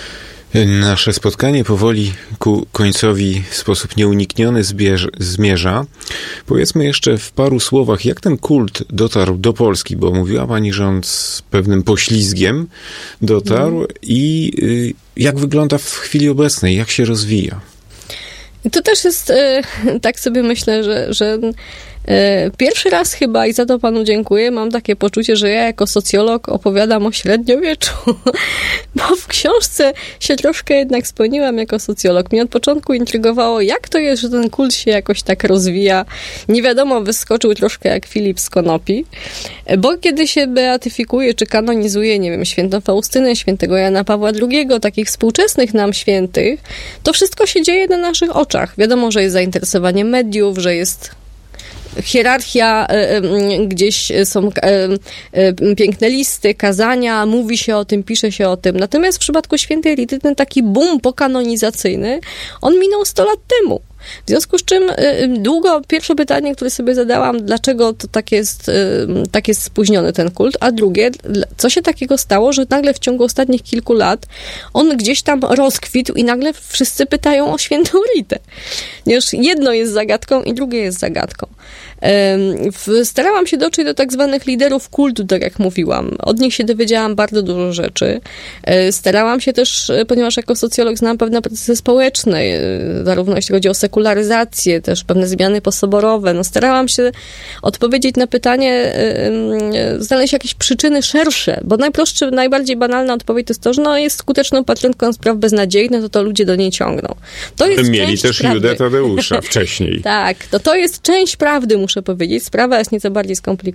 Nasze spotkanie powoli ku końcowi w sposób nieunikniony zbierz, zmierza. Powiedzmy jeszcze w paru słowach, jak ten kult dotarł do Polski, bo mówiła pani, że on z pewnym poślizgiem dotarł mm. i y, jak wygląda w chwili obecnej, jak się rozwija? To też jest, tak sobie myślę, że, że pierwszy raz chyba, i za to panu dziękuję, mam takie poczucie, że ja jako socjolog opowiadam o średniowieczu, bo w książce się troszkę jednak spełniłam jako socjolog. Mnie od początku intrygowało, jak to jest, że ten kult się jakoś tak rozwija. Nie wiadomo, wyskoczył troszkę jak Filip z konopi, bo kiedy się beatyfikuje, czy kanonizuje, nie wiem, świętą Faustynę, świętego Jana Pawła drugiego, takich współczesnych nam świętych, to wszystko się dzieje na naszych oczach. Wiadomo, że jest zainteresowanie mediów, że jest hierarchia, gdzieś są piękne listy, kazania, mówi się o tym, pisze się o tym. Natomiast w przypadku świętej Rity ten taki boom pokanonizacyjny, on minął sto lat temu. W związku z czym długo pierwsze pytanie, które sobie zadałam, dlaczego to tak jest, tak jest spóźniony ten kult, a drugie, co się takiego stało, że nagle w ciągu ostatnich kilku lat on gdzieś tam rozkwitł i nagle wszyscy pytają o świętą Ritę. Już jedno jest zagadką i drugie jest zagadką. Starałam się dotrzeć do tak zwanych liderów kultu, tak jak mówiłam. Od nich się dowiedziałam bardzo dużo rzeczy. Starałam się też, ponieważ jako socjolog znam pewne procesy społeczne, zarówno jeśli chodzi o sekularyzację, też pewne zmiany posoborowe. No, starałam się odpowiedzieć na pytanie, znaleźć jakieś przyczyny szersze, bo najprostsze, najbardziej banalna odpowiedź to jest to, że no, jest skuteczną patriotką spraw beznadziejnych, to to ludzie do niej ciągną. To jest mieli też prawdy. Judę Tadeusza wcześniej. Tak, to to jest część prawdy, muszę powiedzieć. Sprawa jest nieco bardziej skomplikowana.